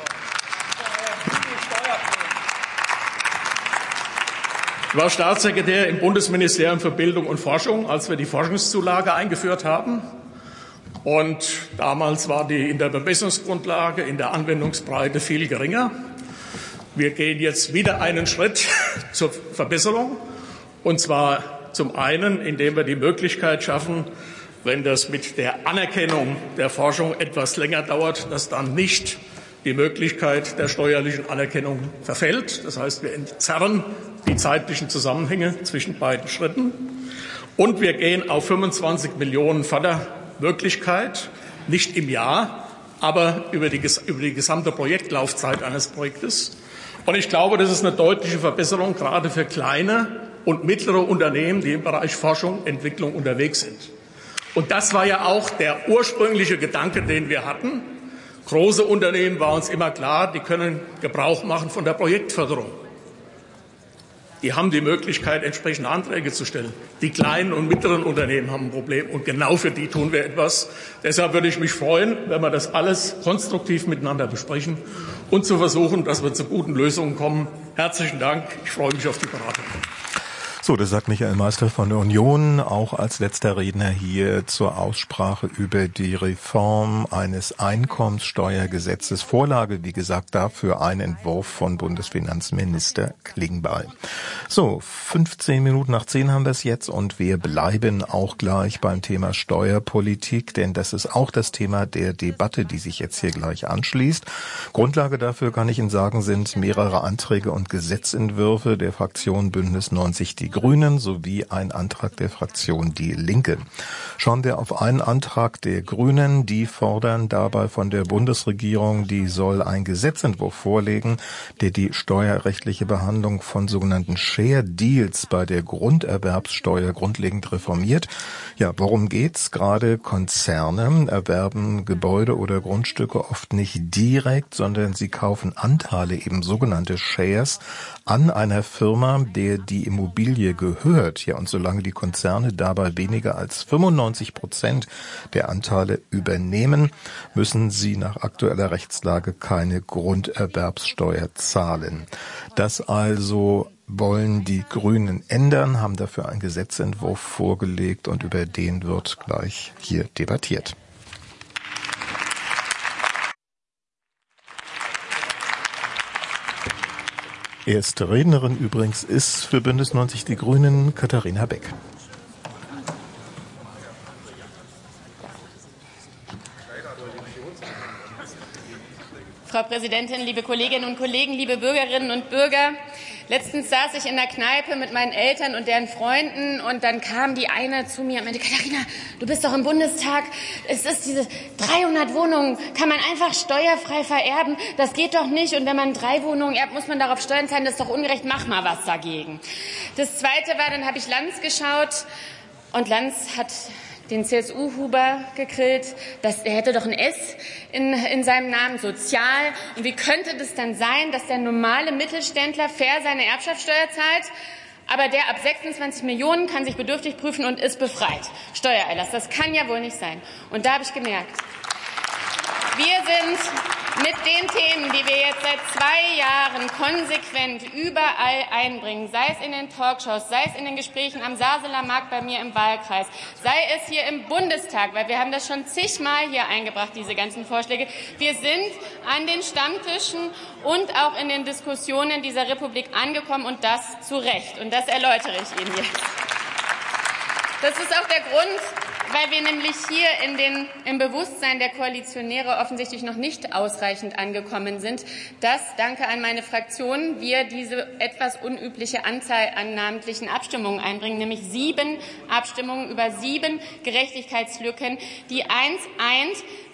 Ich war Staatssekretär im Bundesministerium für Bildung und Forschung, als wir die Forschungszulage eingeführt haben. Und damals war die in der Bemessungsgrundlage, in der Anwendungsbreite viel geringer. Wir gehen jetzt wieder einen Schritt zur Verbesserung. Und zwar zum einen, indem wir die Möglichkeit schaffen, wenn das mit der Anerkennung der Forschung etwas länger dauert, dass dann nicht die Möglichkeit der steuerlichen Anerkennung verfällt. Das heißt, wir entzerren die zeitlichen Zusammenhänge zwischen beiden Schritten. Und wir gehen auf fünfundzwanzig Millionen Fördermöglichkeit, nicht im Jahr, aber über die, über die gesamte Projektlaufzeit eines Projektes. Und ich glaube, das ist eine deutliche Verbesserung, gerade für kleine und mittlere Unternehmen, die im Bereich Forschung, Entwicklung unterwegs sind. Und das war ja auch der ursprüngliche Gedanke, den wir hatten. Große Unternehmen war uns immer klar, die können Gebrauch machen von der Projektförderung. Die haben die Möglichkeit, entsprechende Anträge zu stellen. Die kleinen und mittleren Unternehmen haben ein Problem und genau für die tun wir etwas. Deshalb würde ich mich freuen, wenn wir das alles konstruktiv miteinander besprechen und zu versuchen, dass wir zu guten Lösungen kommen. Herzlichen Dank. Ich freue mich auf die Beratung. So, das sagt Michael Meister von der Union, auch als letzter Redner hier zur Aussprache über die Reform eines Einkommenssteuergesetzes. Vorlage, wie gesagt, dafür ein Entwurf von Bundesfinanzminister Klingbeil. So, fünfzehn Minuten nach zehn haben wir es jetzt und wir bleiben auch gleich beim Thema Steuerpolitik, denn das ist auch das Thema der Debatte, die sich jetzt hier gleich anschließt. Grundlage dafür, kann ich Ihnen sagen, sind mehrere Anträge und Gesetzentwürfe der Fraktion Bündnis neunzig Die Grünen sowie ein Antrag der Fraktion Die Linke. Schauen wir auf einen Antrag der Grünen. Die fordern dabei von der Bundesregierung, die soll einen Gesetzentwurf vorlegen, der die steuerrechtliche Behandlung von sogenannten Share Deals bei der Grunderwerbssteuer grundlegend reformiert. Ja, worum geht's? Gerade Konzerne erwerben Gebäude oder Grundstücke oft nicht direkt, sondern sie kaufen Anteile, eben sogenannte Shares, an einer Firma, der die Immobilie gehört. Ja, und solange die Konzerne dabei weniger als fünfundneunzig Prozent der Anteile übernehmen, müssen sie nach aktueller Rechtslage keine Grunderwerbssteuer zahlen. Das also wollen die Grünen ändern, haben dafür einen Gesetzentwurf vorgelegt und über den wird gleich hier debattiert. Erste Rednerin übrigens ist für Bündnis neunzig Die Grünen Katharina Beck. Frau Präsidentin, liebe Kolleginnen und Kollegen, liebe Bürgerinnen und Bürger! Letztens saß ich in der Kneipe mit meinen Eltern und deren Freunden und dann kam die eine zu mir und meinte, Katharina, du bist doch im Bundestag, es ist diese dreihundert Wohnungen, kann man einfach steuerfrei vererben, das geht doch nicht und wenn man drei Wohnungen erbt, muss man darauf Steuern zahlen, das ist doch ungerecht, mach mal was dagegen. Das Zweite war, dann habe ich Lanz geschaut und Lanz hat den C S U-Huber gegrillt, dass er hätte doch ein S in, in seinem Namen, sozial. Und wie könnte das dann sein, dass der normale Mittelständler fair seine Erbschaftssteuer zahlt, aber der ab sechsundzwanzig Millionen kann sich bedürftig prüfen und ist befreit? Steuererlass, das kann ja wohl nicht sein. Und da habe ich gemerkt, wir sind mit den Themen, die wir jetzt seit zwei Jahren konsequent überall einbringen, sei es in den Talkshows, sei es in den Gesprächen am Saseler Markt bei mir im Wahlkreis, sei es hier im Bundestag, weil wir haben das schon zigmal hier eingebracht, diese ganzen Vorschläge. Wir sind an den Stammtischen und auch in den Diskussionen dieser Republik angekommen und das zu Recht. Und das erläutere ich Ihnen jetzt. Das ist auch der Grund, weil wir nämlich hier in den, im Bewusstsein der Koalitionäre offensichtlich noch nicht ausreichend angekommen sind, dass, danke an meine Fraktion, wir diese etwas unübliche Anzahl an namentlichen Abstimmungen einbringen, nämlich sieben Abstimmungen über sieben Gerechtigkeitslücken, die eins eins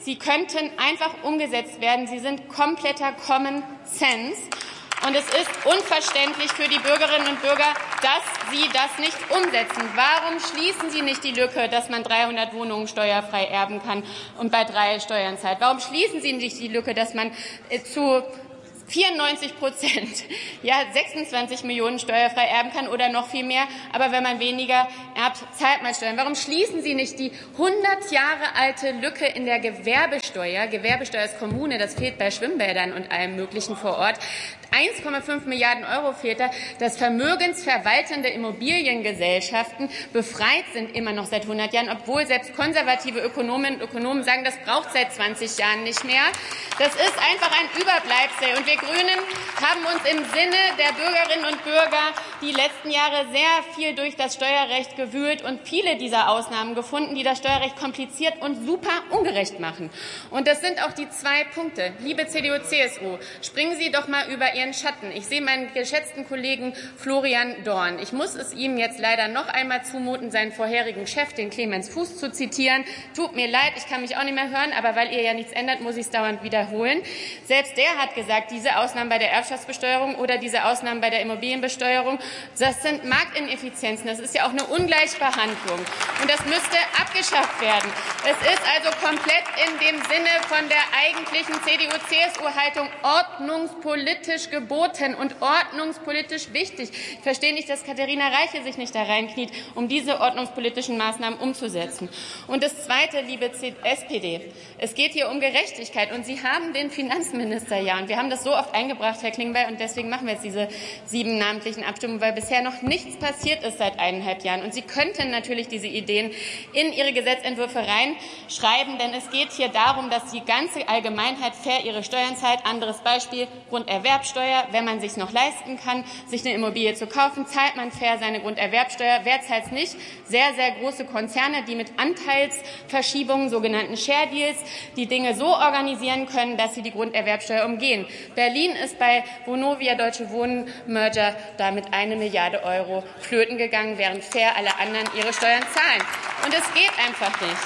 Sie könnten einfach umgesetzt werden. Sie sind kompletter Common Sense. Und es ist unverständlich für die Bürgerinnen und Bürger, dass Sie das nicht umsetzen. Warum schließen Sie nicht die Lücke, dass man dreihundert Wohnungen steuerfrei erben kann und bei drei Steuern zahlt? Warum schließen Sie nicht die Lücke, dass man zu vierundneunzig Prozent, ja, sechsundzwanzig Millionen steuerfrei erben kann oder noch viel mehr. Aber wenn man weniger erbt, zahlt man Steuern. Warum schließen Sie nicht die hundert Jahre alte Lücke in der Gewerbesteuer? Gewerbesteuer ist Kommune, das fehlt bei Schwimmbädern und allem Möglichen vor Ort. eins Komma fünf Milliarden Euro fehlt da, dass vermögensverwaltende Immobiliengesellschaften befreit sind, immer noch seit hundert Jahren, obwohl selbst konservative Ökonominnen und Ökonomen sagen, das braucht seit zwanzig Jahren nicht mehr. Das ist einfach ein Überbleibsel. Und wir Grünen haben uns im Sinne der Bürgerinnen und Bürger die letzten Jahre sehr viel durch das Steuerrecht gewühlt und viele dieser Ausnahmen gefunden, die das Steuerrecht kompliziert und super ungerecht machen. Und das sind auch die zwei Punkte. Liebe C D U C S U, springen Sie doch mal über Ihren Schatten. Ich sehe meinen geschätzten Kollegen Florian Dorn. Ich muss es ihm jetzt leider noch einmal zumuten, seinen vorherigen Chef, den Clemens Fuß, zu zitieren. Tut mir leid, ich kann mich auch nicht mehr hören, aber weil ihr ja nichts ändert, muss ich es dauernd wiederholen. Selbst der hat gesagt, diese Ausnahmen bei der Erbschaftsbesteuerung oder diese Ausnahmen bei der Immobilienbesteuerung, das sind Marktineffizienzen. Das ist ja auch eine Ungleichbehandlung. Und das müsste abgeschafft werden. Es ist also komplett in dem Sinne von der eigentlichen C D U C S U-Haltung ordnungspolitisch geboten und ordnungspolitisch wichtig. Ich verstehe nicht, dass Katharina Reiche sich nicht da reinkniet, um diese ordnungspolitischen Maßnahmen umzusetzen. Und das Zweite, liebe S P D, es geht hier um Gerechtigkeit. Und Sie haben den Finanzminister ja, und wir haben das so oft eingebracht, Herr Klingbeil, und deswegen machen wir jetzt diese sieben namentlichen Abstimmungen, weil bisher noch nichts passiert ist seit eineinhalb Jahren. Und Sie könnten natürlich diese Ideen in Ihre Gesetzentwürfe reinschreiben, denn es geht hier darum, dass die ganze Allgemeinheit fair ihre Steuern zahlt. Anderes Beispiel, Grunderwerbsteuer. Wenn man es sich noch leisten kann, sich eine Immobilie zu kaufen, zahlt man fair seine Grunderwerbsteuer. Wer zahlt es nicht? Sehr, sehr große Konzerne, die mit Anteilsverschiebungen, sogenannten Share Deals, die Dinge so organisieren können, dass sie die Grunderwerbsteuer umgehen. Berlin ist bei Vonovia Deutsche Wohnen Merger damit eine Milliarde Euro flöten gegangen, während fair alle anderen ihre Steuern zahlen. Und es geht einfach nicht.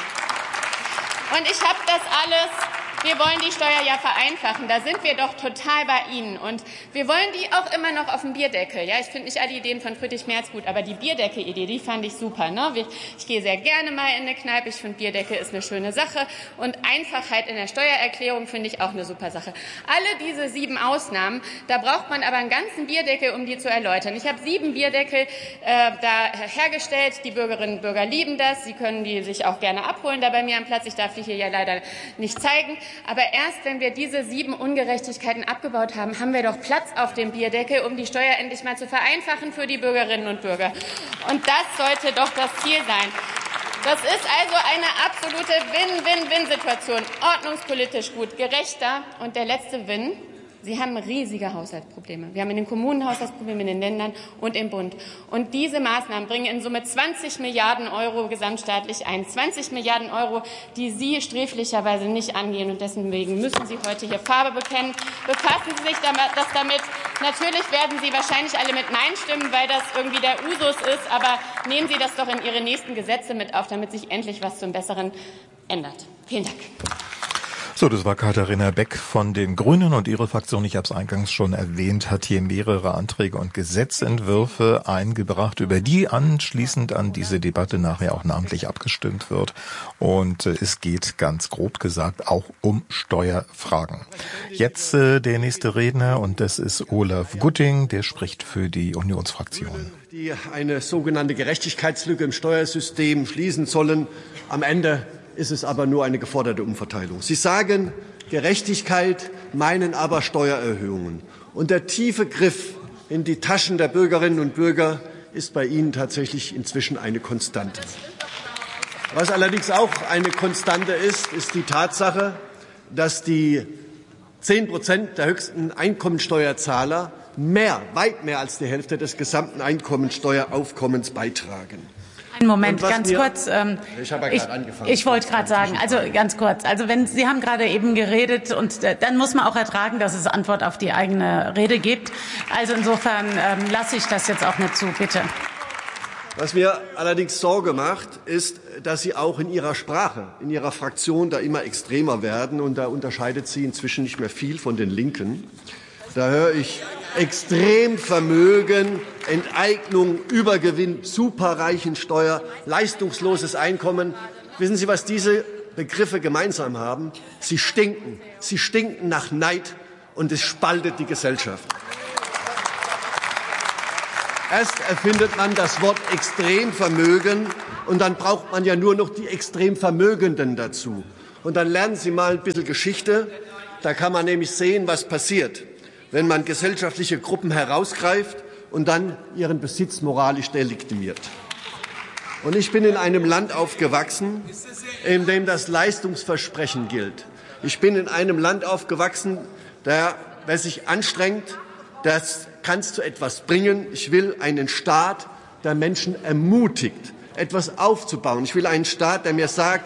Und ich habe das alles, wir wollen die Steuer ja vereinfachen, da sind wir doch total bei Ihnen. Und wir wollen die auch immer noch auf dem Bierdeckel. Ja, ich finde nicht alle Ideen von Friedrich Merz gut, aber die Bierdeckel-Idee, die fand ich super. Ne? Ich gehe sehr gerne mal in eine Kneipe, ich finde Bierdeckel ist eine schöne Sache. Und Einfachheit in der Steuererklärung finde ich auch eine super Sache. Alle diese sieben Ausnahmen, da braucht man aber einen ganzen Bierdeckel, um die zu erläutern. Ich habe sieben Bierdeckel äh, da hergestellt, die Bürgerinnen und Bürger lieben das, sie können die sich auch gerne abholen da bei mir am Platz. Ich darf die hier ja leider nicht zeigen. Aber erst, wenn wir diese sieben Ungerechtigkeiten abgebaut haben, haben wir doch Platz auf dem Bierdeckel, um die Steuer endlich mal zu vereinfachen für die Bürgerinnen und Bürger. Und das sollte doch das Ziel sein. Das ist also eine absolute Win-Win-Win-Situation. Ordnungspolitisch gut, gerechter. Und der letzte Win: Sie haben riesige Haushaltsprobleme. Wir haben in den Kommunen Haushaltsprobleme, in den Ländern und im Bund. Und diese Maßnahmen bringen in Summe zwanzig Milliarden Euro gesamtstaatlich ein. zwanzig Milliarden Euro, die Sie sträflicherweise nicht angehen. Und deswegen müssen Sie heute hier Farbe bekennen. Befassen Sie sich damit, das damit. Natürlich werden Sie wahrscheinlich alle mit Nein stimmen, weil das irgendwie der Usus ist. Aber nehmen Sie das doch in Ihre nächsten Gesetze mit auf, damit sich endlich was zum Besseren ändert. Vielen Dank. So, das war Katharina Beck von den Grünen und ihre Fraktion, ich habe es eingangs schon erwähnt, hat hier mehrere Anträge und Gesetzentwürfe eingebracht, über die anschließend an diese Debatte nachher auch namentlich abgestimmt wird. Und äh, es geht ganz grob gesagt auch um Steuerfragen. Jetzt äh, der nächste Redner, und das ist Olaf Gutting, der spricht für die Unionsfraktion. Die eine sogenannte Gerechtigkeitslücke im Steuersystem schließen sollen. Am Ende ist es aber nur eine geforderte Umverteilung. Sie sagen Gerechtigkeit, meinen aber Steuererhöhungen. Und der tiefe Griff in die Taschen der Bürgerinnen und Bürger ist bei Ihnen tatsächlich inzwischen eine Konstante. Was allerdings auch eine Konstante ist, ist die Tatsache, dass die zehn Prozent der höchsten Einkommensteuerzahler mehr, weit mehr als die Hälfte des gesamten Einkommensteueraufkommens beitragen. Einen Moment, ganz wir, kurz. Ähm, ich habe ja ich, gerade angefangen. Ich wollte gerade sagen, also ganz kurz. Also wenn Sie haben gerade eben geredet und äh, dann muss man auch ertragen, dass es Antwort auf die eigene Rede gibt. Also insofern ähm, lasse ich das jetzt auch nicht zu, bitte. Was mir allerdings Sorge macht, ist dass Sie auch in Ihrer Sprache, in Ihrer Fraktion da immer extremer werden. Und da unterscheidet sie inzwischen nicht mehr viel von den Linken. Da höre ich Extremvermögen, Enteignung, Übergewinn, Superreichensteuer, leistungsloses Einkommen. Wissen Sie, was diese Begriffe gemeinsam haben? Sie stinken. Sie stinken nach Neid und es spaltet die Gesellschaft. Erst erfindet man das Wort Extremvermögen und dann braucht man ja nur noch die Extremvermögenden dazu. Und dann lernen Sie mal ein bisschen Geschichte. Da kann man nämlich sehen, was passiert, wenn man gesellschaftliche Gruppen herausgreift und dann ihren Besitz moralisch delegitimiert. Und ich bin in einem Land aufgewachsen, in dem das Leistungsversprechen gilt. Ich bin in einem Land aufgewachsen, der, wer sich anstrengt, das kann es zu etwas bringen. Ich will einen Staat, der Menschen ermutigt, etwas aufzubauen. Ich will einen Staat, der mir sagt,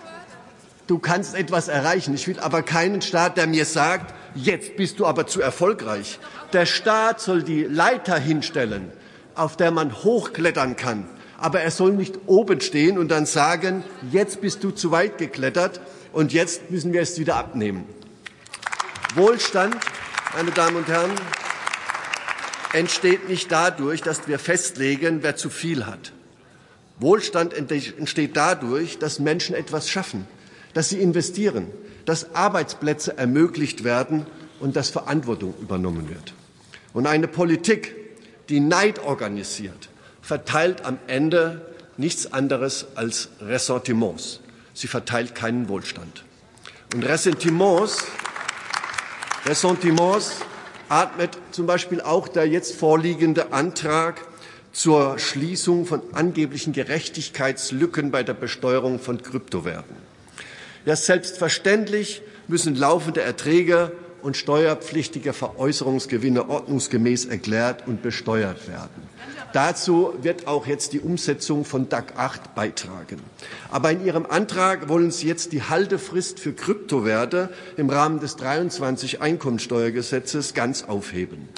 du kannst etwas erreichen. Ich will aber keinen Staat, der mir sagt, jetzt bist du aber zu erfolgreich. Der Staat soll die Leiter hinstellen, auf der man hochklettern kann. Aber er soll nicht oben stehen und dann sagen, jetzt bist du zu weit geklettert und jetzt müssen wir es wieder abnehmen. Wohlstand, meine Damen und Herren, entsteht nicht dadurch, dass wir festlegen, wer zu viel hat. Wohlstand entsteht dadurch, dass Menschen etwas schaffen, dass sie investieren, dass Arbeitsplätze ermöglicht werden und dass Verantwortung übernommen wird. Und eine Politik, die Neid organisiert, verteilt am Ende nichts anderes als Ressentiments. Sie verteilt keinen Wohlstand. Und Ressentiments, Ressentiments atmet zum Beispiel auch der jetzt vorliegende Antrag zur Schließung von angeblichen Gerechtigkeitslücken bei der Besteuerung von Kryptowerten. Ja, selbstverständlich müssen laufende Erträge und steuerpflichtige Veräußerungsgewinne ordnungsgemäß erklärt und besteuert werden. Dazu wird auch jetzt die Umsetzung von D A C acht beitragen. Aber in Ihrem Antrag wollen Sie jetzt die Haltefrist für Kryptowerte im Rahmen des dreiundzwanzig Einkommensteuergesetzes ganz aufheben.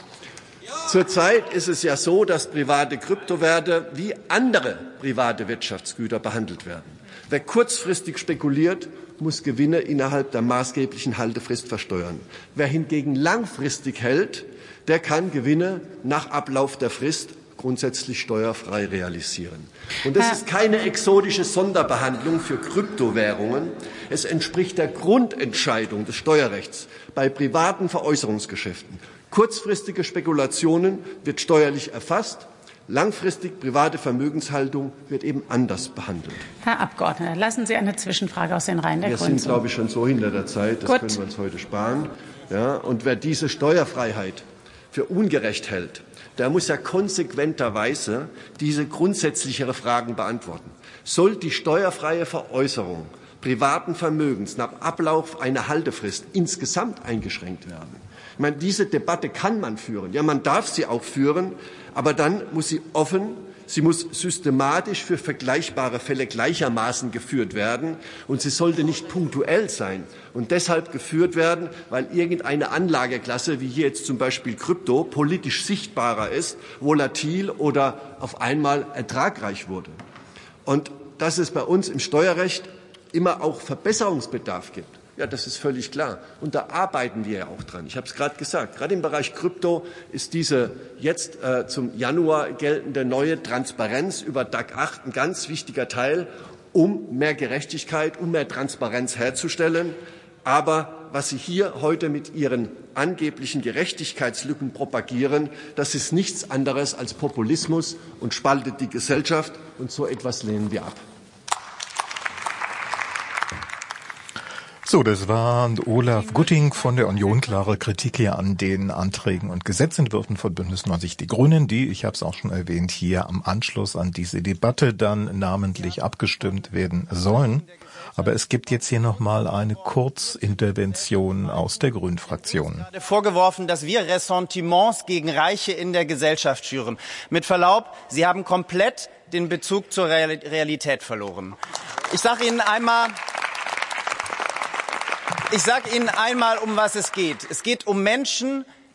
Zurzeit ist es ja so, dass private Kryptowerte wie andere private Wirtschaftsgüter behandelt werden. Wer kurzfristig spekuliert, muss Gewinne innerhalb der maßgeblichen Haltefrist versteuern. Wer hingegen langfristig hält, der kann Gewinne nach Ablauf der Frist grundsätzlich steuerfrei realisieren. Und das ist keine exotische Sonderbehandlung für Kryptowährungen. Es entspricht der Grundentscheidung des Steuerrechts bei privaten Veräußerungsgeschäften. Kurzfristige Spekulationen wird steuerlich erfasst. Langfristig private Vermögenshaltung wird eben anders behandelt. Herr Abgeordneter, lassen Sie eine Zwischenfrage aus den Reihen der Grünen. Wir sind, glaube ich, schon so hinter der Zeit. Das Gut. können wir uns heute sparen. Ja, und wer diese Steuerfreiheit für ungerecht hält, der muss ja konsequenterweise diese grundsätzlichere Fragen beantworten. Soll die steuerfreie Veräußerung privaten Vermögens nach Ablauf einer Haltefrist insgesamt eingeschränkt werden? Ich meine, diese Debatte kann man führen. Ja, man darf sie auch führen, aber dann muss sie offen, sie muss systematisch für vergleichbare Fälle gleichermaßen geführt werden und sie sollte nicht punktuell sein und deshalb geführt werden, weil irgendeine Anlageklasse, wie hier jetzt zum Beispiel Krypto, politisch sichtbarer ist, volatil oder auf einmal ertragreich wurde. Und dass es bei uns im Steuerrecht immer auch Verbesserungsbedarf gibt, ja, das ist völlig klar. Und da arbeiten wir ja auch dran. Ich habe es gerade gesagt. Gerade im Bereich Krypto ist diese jetzt äh, zum Januar geltende neue Transparenz über D A C acht ein ganz wichtiger Teil, um mehr Gerechtigkeit, um mehr Transparenz herzustellen. Aber was Sie hier heute mit Ihren angeblichen Gerechtigkeitslücken propagieren, das ist nichts anderes als Populismus und spaltet die Gesellschaft. Und so etwas lehnen wir ab. So, das war Olaf Gutting von der Union. Klare Kritik hier an den Anträgen und Gesetzentwürfen von Bündnis neunzig Die Grünen, die, ich habe es auch schon erwähnt, hier am Anschluss an diese Debatte dann namentlich abgestimmt werden sollen. Aber es gibt jetzt hier nochmal eine Kurzintervention aus der Grünen-Fraktion. Ich habe vorgeworfen, dass wir Ressentiments gegen Reiche in der Gesellschaft schüren. Mit Verlaub, Sie haben komplett den Bezug zur Realität verloren. Ich sage Ihnen einmal... Ich sage Ihnen einmal, um was es geht. Es geht um Menschen,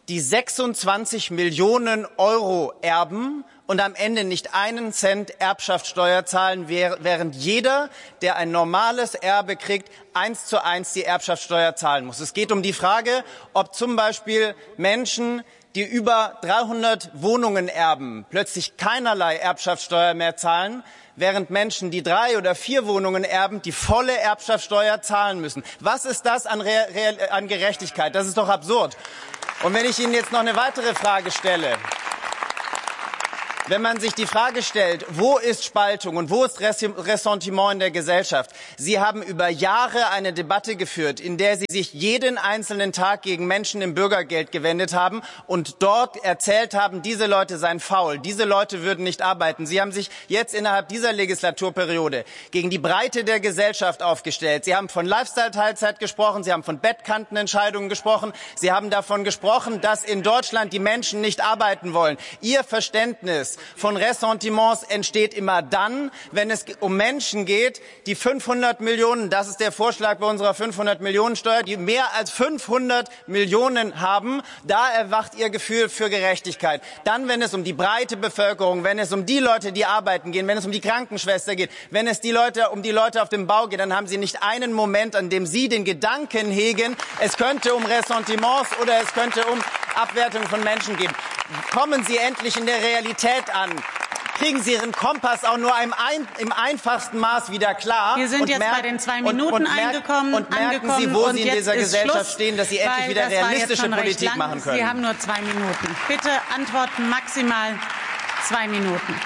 die sechsundzwanzig Millionen Euro erben und am Ende nicht einen Cent Erbschaftssteuer zahlen, während jeder, der ein normales Erbe kriegt, eins zu eins die Erbschaftssteuer zahlen muss. Es geht um die Frage, ob zum Beispiel Menschen, die über dreihundert Wohnungen erben, plötzlich keinerlei Erbschaftssteuer mehr zahlen, während Menschen, die drei oder vier Wohnungen erben, die volle Erbschaftssteuer zahlen müssen. Was ist das an, Re Re an Gerechtigkeit? Das ist doch absurd. Und wenn ich Ihnen jetzt noch eine weitere Frage stelle, wenn man sich die Frage stellt, wo ist Spaltung und wo ist Ressentiment in der Gesellschaft? Sie haben über Jahre eine Debatte geführt, in der Sie sich jeden einzelnen Tag gegen Menschen im Bürgergeld gewendet haben und dort erzählt haben, diese Leute seien faul, diese Leute würden nicht arbeiten. Sie haben sich jetzt innerhalb dieser Legislaturperiode gegen die Breite der Gesellschaft aufgestellt. Sie haben von Lifestyle-Teilzeit gesprochen, Sie haben von Bettkantenentscheidungen gesprochen, Sie haben davon gesprochen, dass in Deutschland die Menschen nicht arbeiten wollen. Ihr Verständnis von Ressentiments entsteht immer dann, wenn es um Menschen geht, die fünfhundert Millionen, das ist der Vorschlag bei unserer fünfhundert Millionen Steuer, die mehr als fünfhundert Millionen haben. Da erwacht Ihr Gefühl für Gerechtigkeit. Dann, wenn es um die breite Bevölkerung, wenn es um die Leute, die arbeiten gehen, wenn es um die Krankenschwester geht, wenn es die Leute, um die Leute auf dem Bau geht, dann haben Sie nicht einen Moment, an dem Sie den Gedanken hegen, es könnte um Ressentiments oder es könnte um Abwertung von Menschen gehen. Kommen Sie endlich in der Realität an. Kriegen Sie Ihren Kompass auch nur im, ein, im einfachsten Maß wieder klar. Wir sind und jetzt merken, bei den zwei Minuten und, und eingekommen. Und merken angekommen, Sie, wo und Sie in dieser Gesellschaft Schluss, stehen, dass Sie endlich wieder realistische Politik lang. machen können. Sie haben nur zwei Minuten. Bitte antworten maximal zwei Minuten.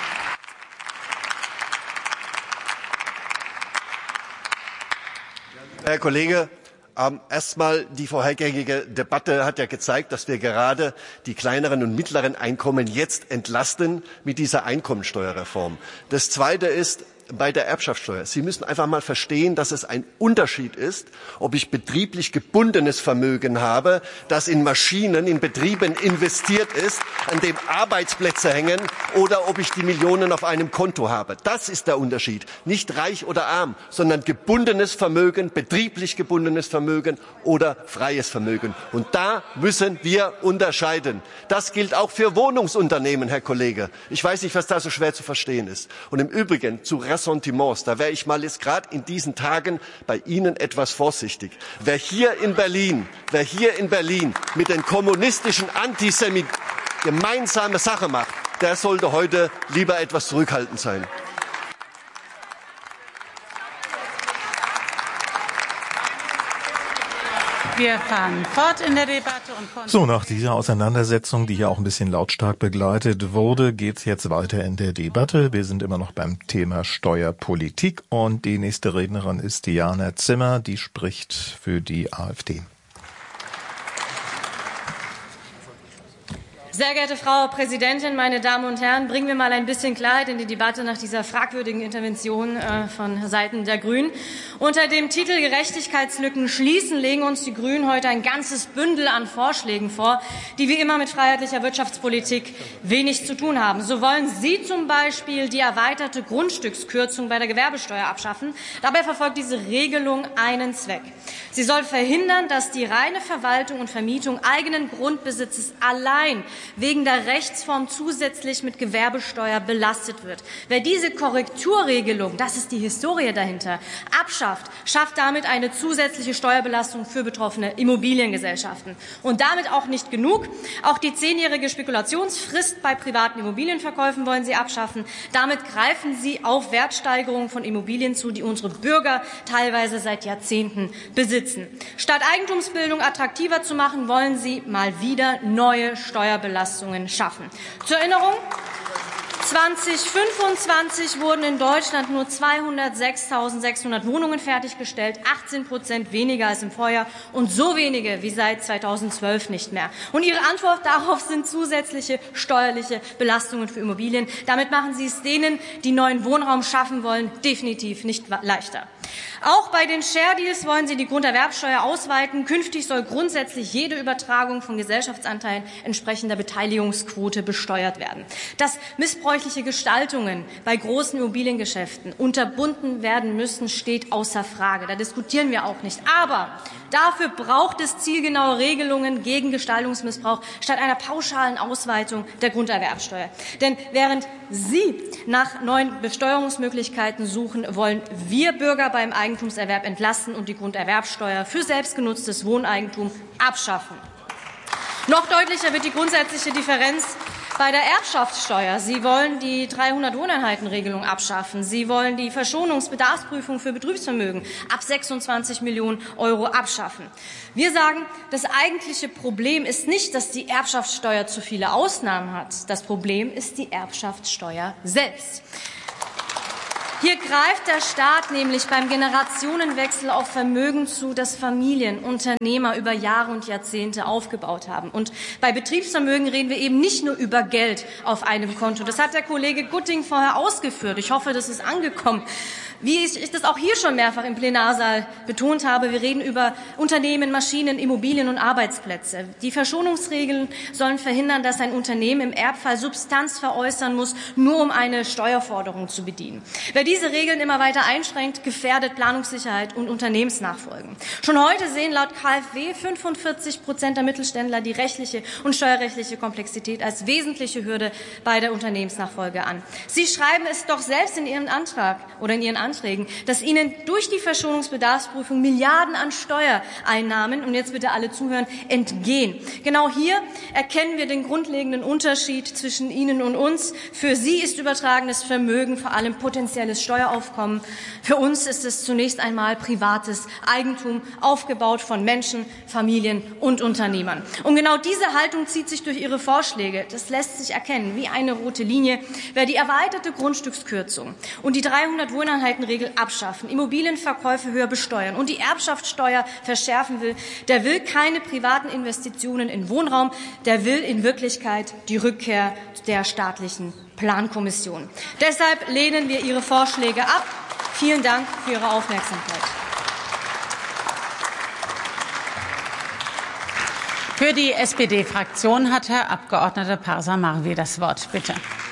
Herr Kollege, Ähm, erstmal, die vorhergehende Debatte hat ja gezeigt, dass wir gerade die kleineren und mittleren Einkommen jetzt entlasten mit dieser Einkommensteuerreform. Das Zweite ist, bei der Erbschaftssteuer. Sie müssen einfach mal verstehen, dass es ein Unterschied ist, ob ich betrieblich gebundenes Vermögen habe, das in Maschinen, in Betrieben investiert ist, an dem Arbeitsplätze hängen, oder ob ich die Millionen auf einem Konto habe. Das ist der Unterschied. Nicht reich oder arm, sondern gebundenes Vermögen, betrieblich gebundenes Vermögen oder freies Vermögen. Und da müssen wir unterscheiden. Das gilt auch für Wohnungsunternehmen, Herr Kollege. Ich weiß nicht, was da so schwer zu verstehen ist. Und im Übrigen zu Ressentiments, da wäre ich mal jetzt gerade in diesen Tagen bei Ihnen etwas vorsichtig. Wer hier in Berlin, wer hier in Berlin mit den kommunistischen Antisemiten gemeinsame Sache macht, der sollte heute lieber etwas zurückhaltend sein. Wir fahren fort in der Debatte. Und so, nach dieser Auseinandersetzung, die ja auch ein bisschen lautstark begleitet wurde, geht's jetzt weiter in der Debatte. Wir sind immer noch beim Thema Steuerpolitik und die nächste Rednerin ist Diana Zimmer, die spricht für die AfD. Sehr geehrte Frau Präsidentin, meine Damen und Herren, bringen wir mal ein bisschen Klarheit in die Debatte nach dieser fragwürdigen Intervention äh, von Seiten der Grünen. Unter dem Titel Gerechtigkeitslücken schließen legen uns die Grünen heute ein ganzes Bündel an Vorschlägen vor, die wie immer mit freiheitlicher Wirtschaftspolitik wenig zu tun haben. So wollen Sie zum Beispiel die erweiterte Grundstückskürzung bei der Gewerbesteuer abschaffen. Dabei verfolgt diese Regelung einen Zweck. Sie soll verhindern, dass die reine Verwaltung und Vermietung eigenen Grundbesitzes allein wegen der Rechtsform zusätzlich mit Gewerbesteuer belastet wird. Wer diese Korrekturregelung, das ist die Historie dahinter, abschafft, schafft damit eine zusätzliche Steuerbelastung für betroffene Immobiliengesellschaften. Und damit auch nicht genug. Auch die zehnjährige Spekulationsfrist bei privaten Immobilienverkäufen wollen Sie abschaffen. Damit greifen Sie auf Wertsteigerungen von Immobilien zu, die unsere Bürger teilweise seit Jahrzehnten besitzen. Statt Eigentumsbildung attraktiver zu machen, wollen Sie mal wieder neue Steuerbelastungen schaffen. Zur Erinnerung, zweitausendfünfundzwanzig wurden in Deutschland nur zweihundertsechstausendsechshundert Wohnungen fertiggestellt, achtzehn Prozent weniger als im Vorjahr und so wenige wie seit zweitausendzwölf nicht mehr. Und Ihre Antwort darauf sind zusätzliche steuerliche Belastungen für Immobilien. Damit machen Sie es denen, die neuen Wohnraum schaffen wollen, definitiv nicht leichter. Auch bei den Share Deals wollen Sie die Grunderwerbsteuer ausweiten. Künftig soll grundsätzlich jede Übertragung von Gesellschaftsanteilen entsprechender Beteiligungsquote besteuert werden. Das missbräuchliche missbräuchliche Gestaltungen bei großen Immobiliengeschäften unterbunden werden müssen, steht außer Frage. Da diskutieren wir auch nicht. Aber dafür braucht es zielgenaue Regelungen gegen Gestaltungsmissbrauch statt einer pauschalen Ausweitung der Grunderwerbsteuer. Denn während Sie nach neuen Besteuerungsmöglichkeiten suchen, wollen wir Bürger beim Eigentumserwerb entlasten und die Grunderwerbsteuer für selbstgenutztes Wohneigentum abschaffen. Noch deutlicher wird die grundsätzliche Differenz bei der Erbschaftssteuer. Sie wollen die dreihundert Wohneinheiten-Regelung abschaffen. Sie wollen die Verschonungsbedarfsprüfung für Betriebsvermögen ab sechsundzwanzig Millionen Euro abschaffen. Wir sagen, das eigentliche Problem ist nicht, dass die Erbschaftssteuer zu viele Ausnahmen hat. Das Problem ist die Erbschaftssteuer selbst. Hier greift der Staat nämlich beim Generationenwechsel auf Vermögen zu, das Familien, Unternehmer über Jahre und Jahrzehnte aufgebaut haben. Und bei Betriebsvermögen reden wir eben nicht nur über Geld auf einem Konto. Das hat der Kollege Gutting vorher ausgeführt. Ich hoffe, das ist angekommen. Wie ich das auch hier schon mehrfach im Plenarsaal betont habe, wir reden über Unternehmen, Maschinen, Immobilien und Arbeitsplätze. Die Verschonungsregeln sollen verhindern, dass ein Unternehmen im Erbfall Substanz veräußern muss, nur um eine Steuerforderung zu bedienen. Wer diese Regeln immer weiter einschränkt, gefährdet Planungssicherheit und Unternehmensnachfolgen. Schon heute sehen laut K f W fünfundvierzig Prozent der Mittelständler die rechtliche und steuerrechtliche Komplexität als wesentliche Hürde bei der Unternehmensnachfolge an. Sie schreiben es doch selbst in Ihrem Antrag oder in Ihren Anträgen, dass Ihnen durch die Verschonungsbedarfsprüfung Milliarden an Steuereinnahmen, und jetzt bitte alle zuhören, entgehen. Genau hier erkennen wir den grundlegenden Unterschied zwischen Ihnen und uns. Für Sie ist übertragenes Vermögen vor allem potenzielles Steueraufkommen. Für uns ist es zunächst einmal privates Eigentum, aufgebaut von Menschen, Familien und Unternehmern. Und genau diese Haltung zieht sich durch Ihre Vorschläge. Das lässt sich erkennen wie eine rote Linie. Wer die erweiterte Grundstückskürzung und die dreihundert Wohneinheiten Regel abschaffen, Immobilienverkäufe höher besteuern und die Erbschaftssteuer verschärfen will, der will keine privaten Investitionen in Wohnraum, der will in Wirklichkeit die Rückkehr der staatlichen Plankommission. Deshalb lehnen wir Ihre Vorschläge ab. Vielen Dank für Ihre Aufmerksamkeit. Für die S P D-Fraktion hat Herr Abgeordneter Parsa Marvi das Wort. Bitte.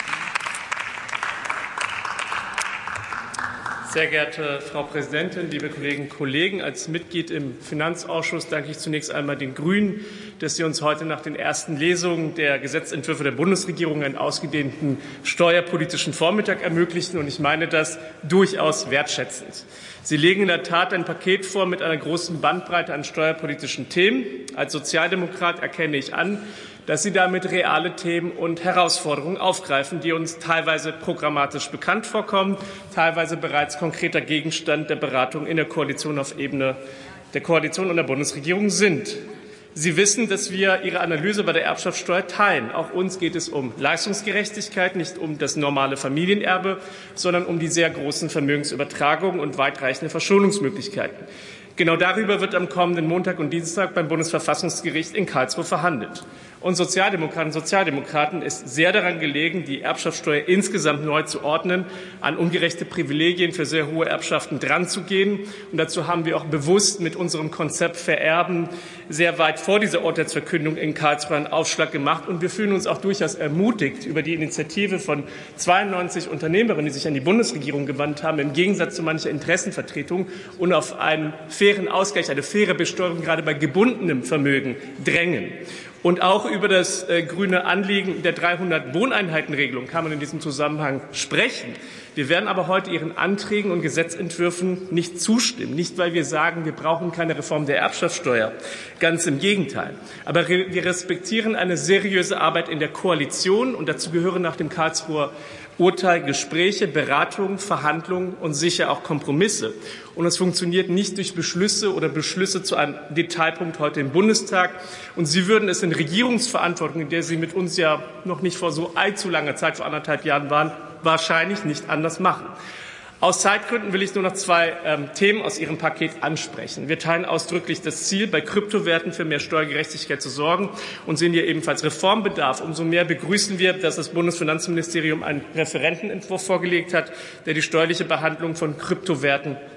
Sehr geehrte Frau Präsidentin, liebe Kolleginnen und Kollegen! Als Mitglied im Finanzausschuss danke ich zunächst einmal den Grünen, dass sie uns heute nach den ersten Lesungen der Gesetzentwürfe der Bundesregierung einen ausgedehnten steuerpolitischen Vormittag ermöglichen. Und ich meine das durchaus wertschätzend. Sie legen in der Tat ein Paket vor mit einer großen Bandbreite an steuerpolitischen Themen. Als Sozialdemokrat erkenne ich an, dass Sie damit reale Themen und Herausforderungen aufgreifen, die uns teilweise programmatisch bekannt vorkommen, teilweise bereits konkreter Gegenstand der Beratung in der Koalition auf Ebene der Koalition und der Bundesregierung sind. Sie wissen, dass wir Ihre Analyse bei der Erbschaftssteuer teilen. Auch uns geht es um Leistungsgerechtigkeit, nicht um das normale Familienerbe, sondern um die sehr großen Vermögensübertragungen und weitreichende Verschonungsmöglichkeiten. Genau darüber wird am kommenden Montag und Dienstag beim Bundesverfassungsgericht in Karlsruhe verhandelt. Uns Sozialdemokratinnen und Sozialdemokraten ist sehr daran gelegen, die Erbschaftssteuer insgesamt neu zu ordnen, an ungerechte Privilegien für sehr hohe Erbschaften dranzugehen. Und dazu haben wir auch bewusst mit unserem Konzept Vererben sehr weit vor dieser Urteilsverkündung in Karlsruhe einen Aufschlag gemacht. Und wir fühlen uns auch durchaus ermutigt über die Initiative von zweiundneunzig Unternehmerinnen, die sich an die Bundesregierung gewandt haben, im Gegensatz zu mancher Interessenvertretung, und auf einen fairen Ausgleich, eine faire Besteuerung gerade bei gebundenem Vermögen drängen. Und auch über das äh, grüne Anliegen der dreihundert Wohneinheiten-Regelung kann man in diesem Zusammenhang sprechen. Wir werden aber heute Ihren Anträgen und Gesetzentwürfen nicht zustimmen. Nicht, weil wir sagen, wir brauchen keine Reform der Erbschaftssteuer. Ganz im Gegenteil. Aber wir respektieren eine seriöse Arbeit in der Koalition. Und dazu gehören nach dem Karlsruher Urteil Gespräche, Beratungen, Verhandlungen und sicher auch Kompromisse. Und es funktioniert nicht durch Beschlüsse oder Beschlüsse zu einem Detailpunkt heute im Bundestag. Und Sie würden es in Regierungsverantwortung, in der Sie mit uns ja noch nicht vor so allzu langer Zeit, vor anderthalb Jahren waren, wahrscheinlich nicht anders machen. Aus Zeitgründen will ich nur noch zwei ähm, Themen aus Ihrem Paket ansprechen. Wir teilen ausdrücklich das Ziel, bei Kryptowerten für mehr Steuergerechtigkeit zu sorgen und sehen hier ebenfalls Reformbedarf. Umso mehr begrüßen wir, dass das Bundesfinanzministerium einen Referentenentwurf vorgelegt hat, der die steuerliche Behandlung von Kryptowerten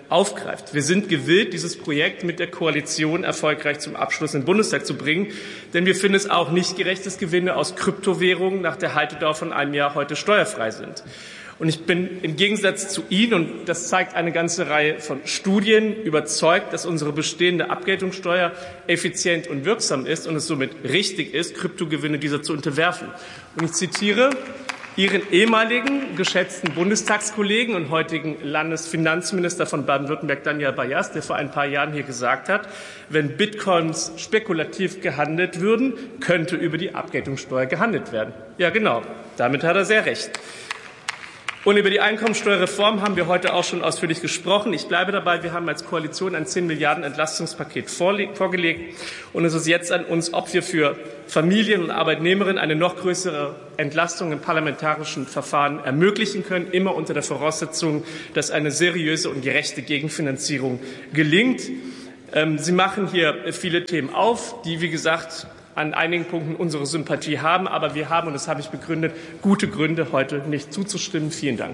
aufgreift. Wir sind gewillt, dieses Projekt mit der Koalition erfolgreich zum Abschluss in den Bundestag zu bringen, denn wir finden es auch nicht gerecht, dass Gewinne aus Kryptowährungen nach der Haltedauer von einem Jahr heute steuerfrei sind. Und ich bin im Gegensatz zu Ihnen, und das zeigt eine ganze Reihe von Studien, überzeugt, dass unsere bestehende Abgeltungssteuer effizient und wirksam ist und es somit richtig ist, Kryptogewinne dieser zu unterwerfen. Und ich zitiere Ihren ehemaligen geschätzten Bundestagskollegen und heutigen Landesfinanzminister von Baden-Württemberg, Daniel Bayas, der vor ein paar Jahren hier gesagt hat, wenn Bitcoins spekulativ gehandelt würden, könnte über die Abgeltungssteuer gehandelt werden. Ja, genau, damit hat er sehr recht. Und über die Einkommensteuerreform haben wir heute auch schon ausführlich gesprochen. Ich bleibe dabei, wir haben als Koalition ein zehn Milliarden Entlastungspaket vorgelegt. Und es ist jetzt an uns, ob wir für Familien und Arbeitnehmerinnen eine noch größere Entlastung im parlamentarischen Verfahren ermöglichen können, immer unter der Voraussetzung, dass eine seriöse und gerechte Gegenfinanzierung gelingt. Sie machen hier viele Themen auf, die, wie gesagt, an einigen Punkten unsere Sympathie haben. Aber wir haben, und das habe ich begründet, gute Gründe, heute nicht zuzustimmen. Vielen Dank.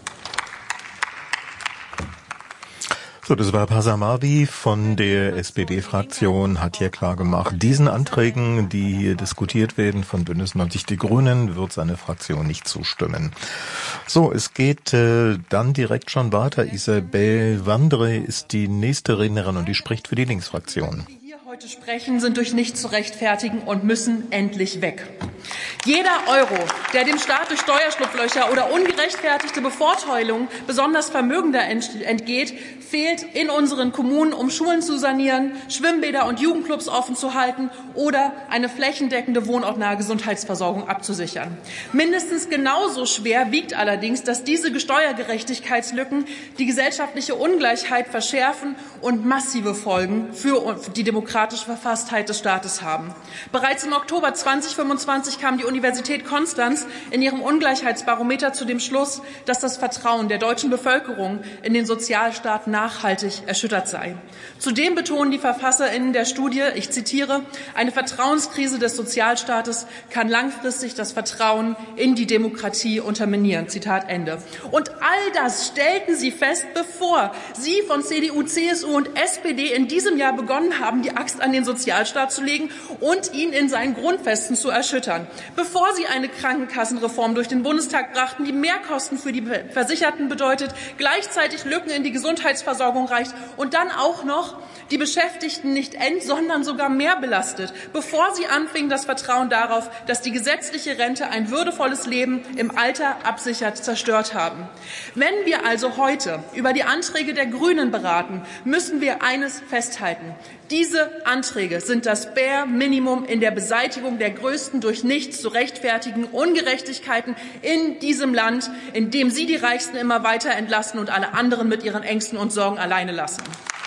So, das war Pasamavi von der S P D-Fraktion, hat hier klargemacht, diesen Anträgen, die hier diskutiert werden von Bündnis neunzig Die Grünen, wird seine Fraktion nicht zustimmen. So, es geht äh, dann direkt schon weiter. Isabel Wandre ist die nächste Rednerin und die spricht für die Linksfraktion. Heute sprechen, sind durch nichts zu rechtfertigen und müssen endlich weg. Jeder Euro, der dem Staat durch Steuerschlupflöcher oder ungerechtfertigte Bevorteilung besonders Vermögender entgeht, fehlt in unseren Kommunen, um Schulen zu sanieren, Schwimmbäder und Jugendclubs offen zu halten oder eine flächendeckende wohnortnahe Gesundheitsversorgung abzusichern. Mindestens genauso schwer wiegt allerdings, dass diese Steuergerechtigkeitslücken die gesellschaftliche Ungleichheit verschärfen und massive Folgen für die demokratische Verfasstheit des Staates haben. Bereits im Oktober zweitausendfünfundzwanzig kam die Universität Konstanz in ihrem Ungleichheitsbarometer zu dem Schluss, dass das Vertrauen der deutschen Bevölkerung in den Sozialstaat nachhaltig erschüttert sei. Zudem betonen die VerfasserInnen der Studie, ich zitiere, eine Vertrauenskrise des Sozialstaates kann langfristig das Vertrauen in die Demokratie unterminieren. Zitat Ende. Und all das stellten sie fest, bevor sie von C D U, C S U und S P D in diesem Jahr begonnen haben, die Axt an den Sozialstaat zu legen und ihn in seinen Grundfesten zu erschüttern. Bevor sie eine Krankenkassenreform durch den Bundestag brachten, die Mehrkosten für die Versicherten bedeutet, gleichzeitig Lücken in die Gesundheitsversorgung reicht und dann auch noch die Beschäftigten nicht ent, sondern sogar mehr belastet. Bevor sie anfingen, das Vertrauen darauf, dass die gesetzliche Rente ein würdevolles Leben im Alter absichert, zerstört haben. Wenn wir also heute über die Anträge der Grünen beraten, müssen wir eines festhalten. Diese Anträge sind das Bare Minimum in der Beseitigung der größten durch nichts zu rechtfertigen Ungerechtigkeiten in diesem Land, in dem Sie die Reichsten immer weiter entlassen und alle anderen mit ihren Ängsten und Sorgen alleine lassen.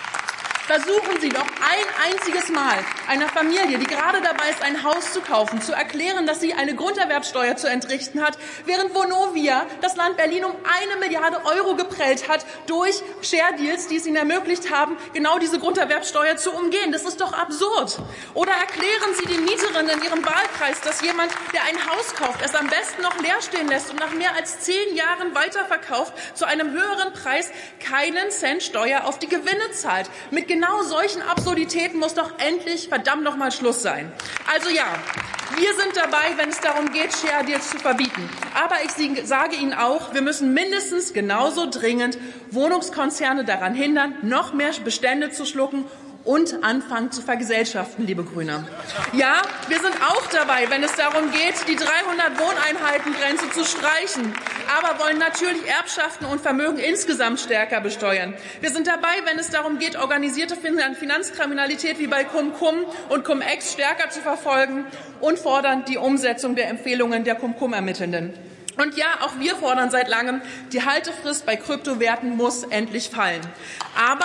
Versuchen Sie doch ein einziges Mal einer Familie, die gerade dabei ist, ein Haus zu kaufen, zu erklären, dass sie eine Grunderwerbsteuer zu entrichten hat, während Vonovia das Land Berlin um eine Milliarde Euro geprellt hat durch Share Deals, die es ihnen ermöglicht haben, genau diese Grunderwerbsteuer zu umgehen. Das ist doch absurd. Oder erklären Sie den Mieterinnen in Ihrem Wahlkreis, dass jemand, der ein Haus kauft, es am besten noch leer stehen lässt und nach mehr als zehn Jahren weiterverkauft, zu einem höheren Preis keinen Cent Steuer auf die Gewinne zahlt. Mit genau solchen Absurditäten muss doch endlich verdammt noch mal Schluss sein. Also ja, wir sind dabei, wenn es darum geht, Share Deals zu verbieten. Aber ich sage Ihnen auch, wir müssen mindestens genauso dringend Wohnungskonzerne daran hindern, noch mehr Bestände zu schlucken und anfangen zu vergesellschaften, liebe Grüne. Ja, wir sind auch dabei, wenn es darum geht, die dreihundert Wohneinheiten-Grenze zu streichen, aber wollen natürlich Erbschaften und Vermögen insgesamt stärker besteuern. Wir sind dabei, wenn es darum geht, organisierte Finanzkriminalität wie bei Cum-Cum und Cum-Ex stärker zu verfolgen und fordern die Umsetzung der Empfehlungen der Cum-Cum-Ermittelnden. Und ja, auch wir fordern seit langem, die Haltefrist bei Kryptowerten muss endlich fallen. Aber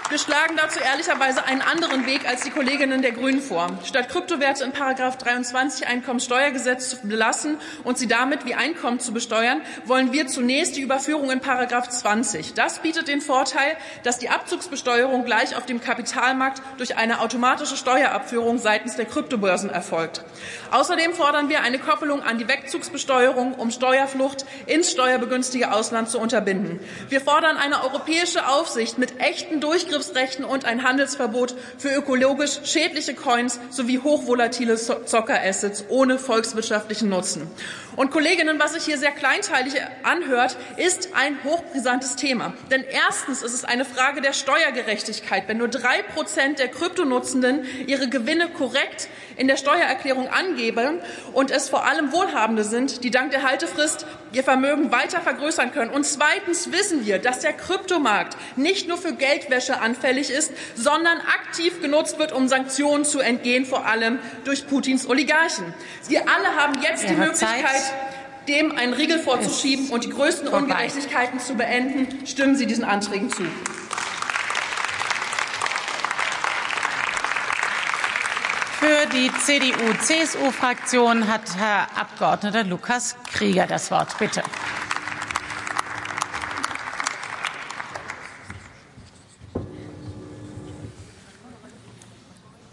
Wir schlagen dazu ehrlicherweise einen anderen Weg als die Kolleginnen der Grünen vor. Statt Kryptowerte in Paragraph dreiundzwanzig Einkommensteuergesetz zu belassen und sie damit wie Einkommen zu besteuern, wollen wir zunächst die Überführung in Paragraph zwanzig. Das bietet den Vorteil, dass die Abzugsbesteuerung gleich auf dem Kapitalmarkt durch eine automatische Steuerabführung seitens der Kryptobörsen erfolgt. Außerdem fordern wir eine Koppelung an die Wegzugsbesteuerung, um Steuerflucht ins steuerbegünstigte Ausland zu unterbinden. Wir fordern eine europäische Aufsicht mit echten Durchgriffsrechten und ein Handelsverbot für ökologisch schädliche Coins sowie hochvolatile Zockerassets ohne volkswirtschaftlichen Nutzen. Und Kolleginnen, was sich hier sehr kleinteilig anhört, ist ein hochbrisantes Thema. Denn erstens ist es eine Frage der Steuergerechtigkeit. Wenn nur drei Prozent der Kryptonutzenden ihre Gewinne korrekt in der Steuererklärung angeben und es vor allem Wohlhabende sind, die dank der Haltefrist ihr Vermögen weiter vergrößern können. Und zweitens wissen wir, dass der Kryptomarkt nicht nur für Geldwäsche anfällig ist, sondern aktiv genutzt wird, um Sanktionen zu entgehen, vor allem durch Putins Oligarchen. Wir alle haben jetzt die Möglichkeit, dem einen Riegel vorzuschieben und die größten Ungerechtigkeiten zu beenden. Stimmen Sie diesen Anträgen zu. Für die C D U C S U-Fraktion hat Herr Abgeordneter Lukas Krieger das Wort. Bitte.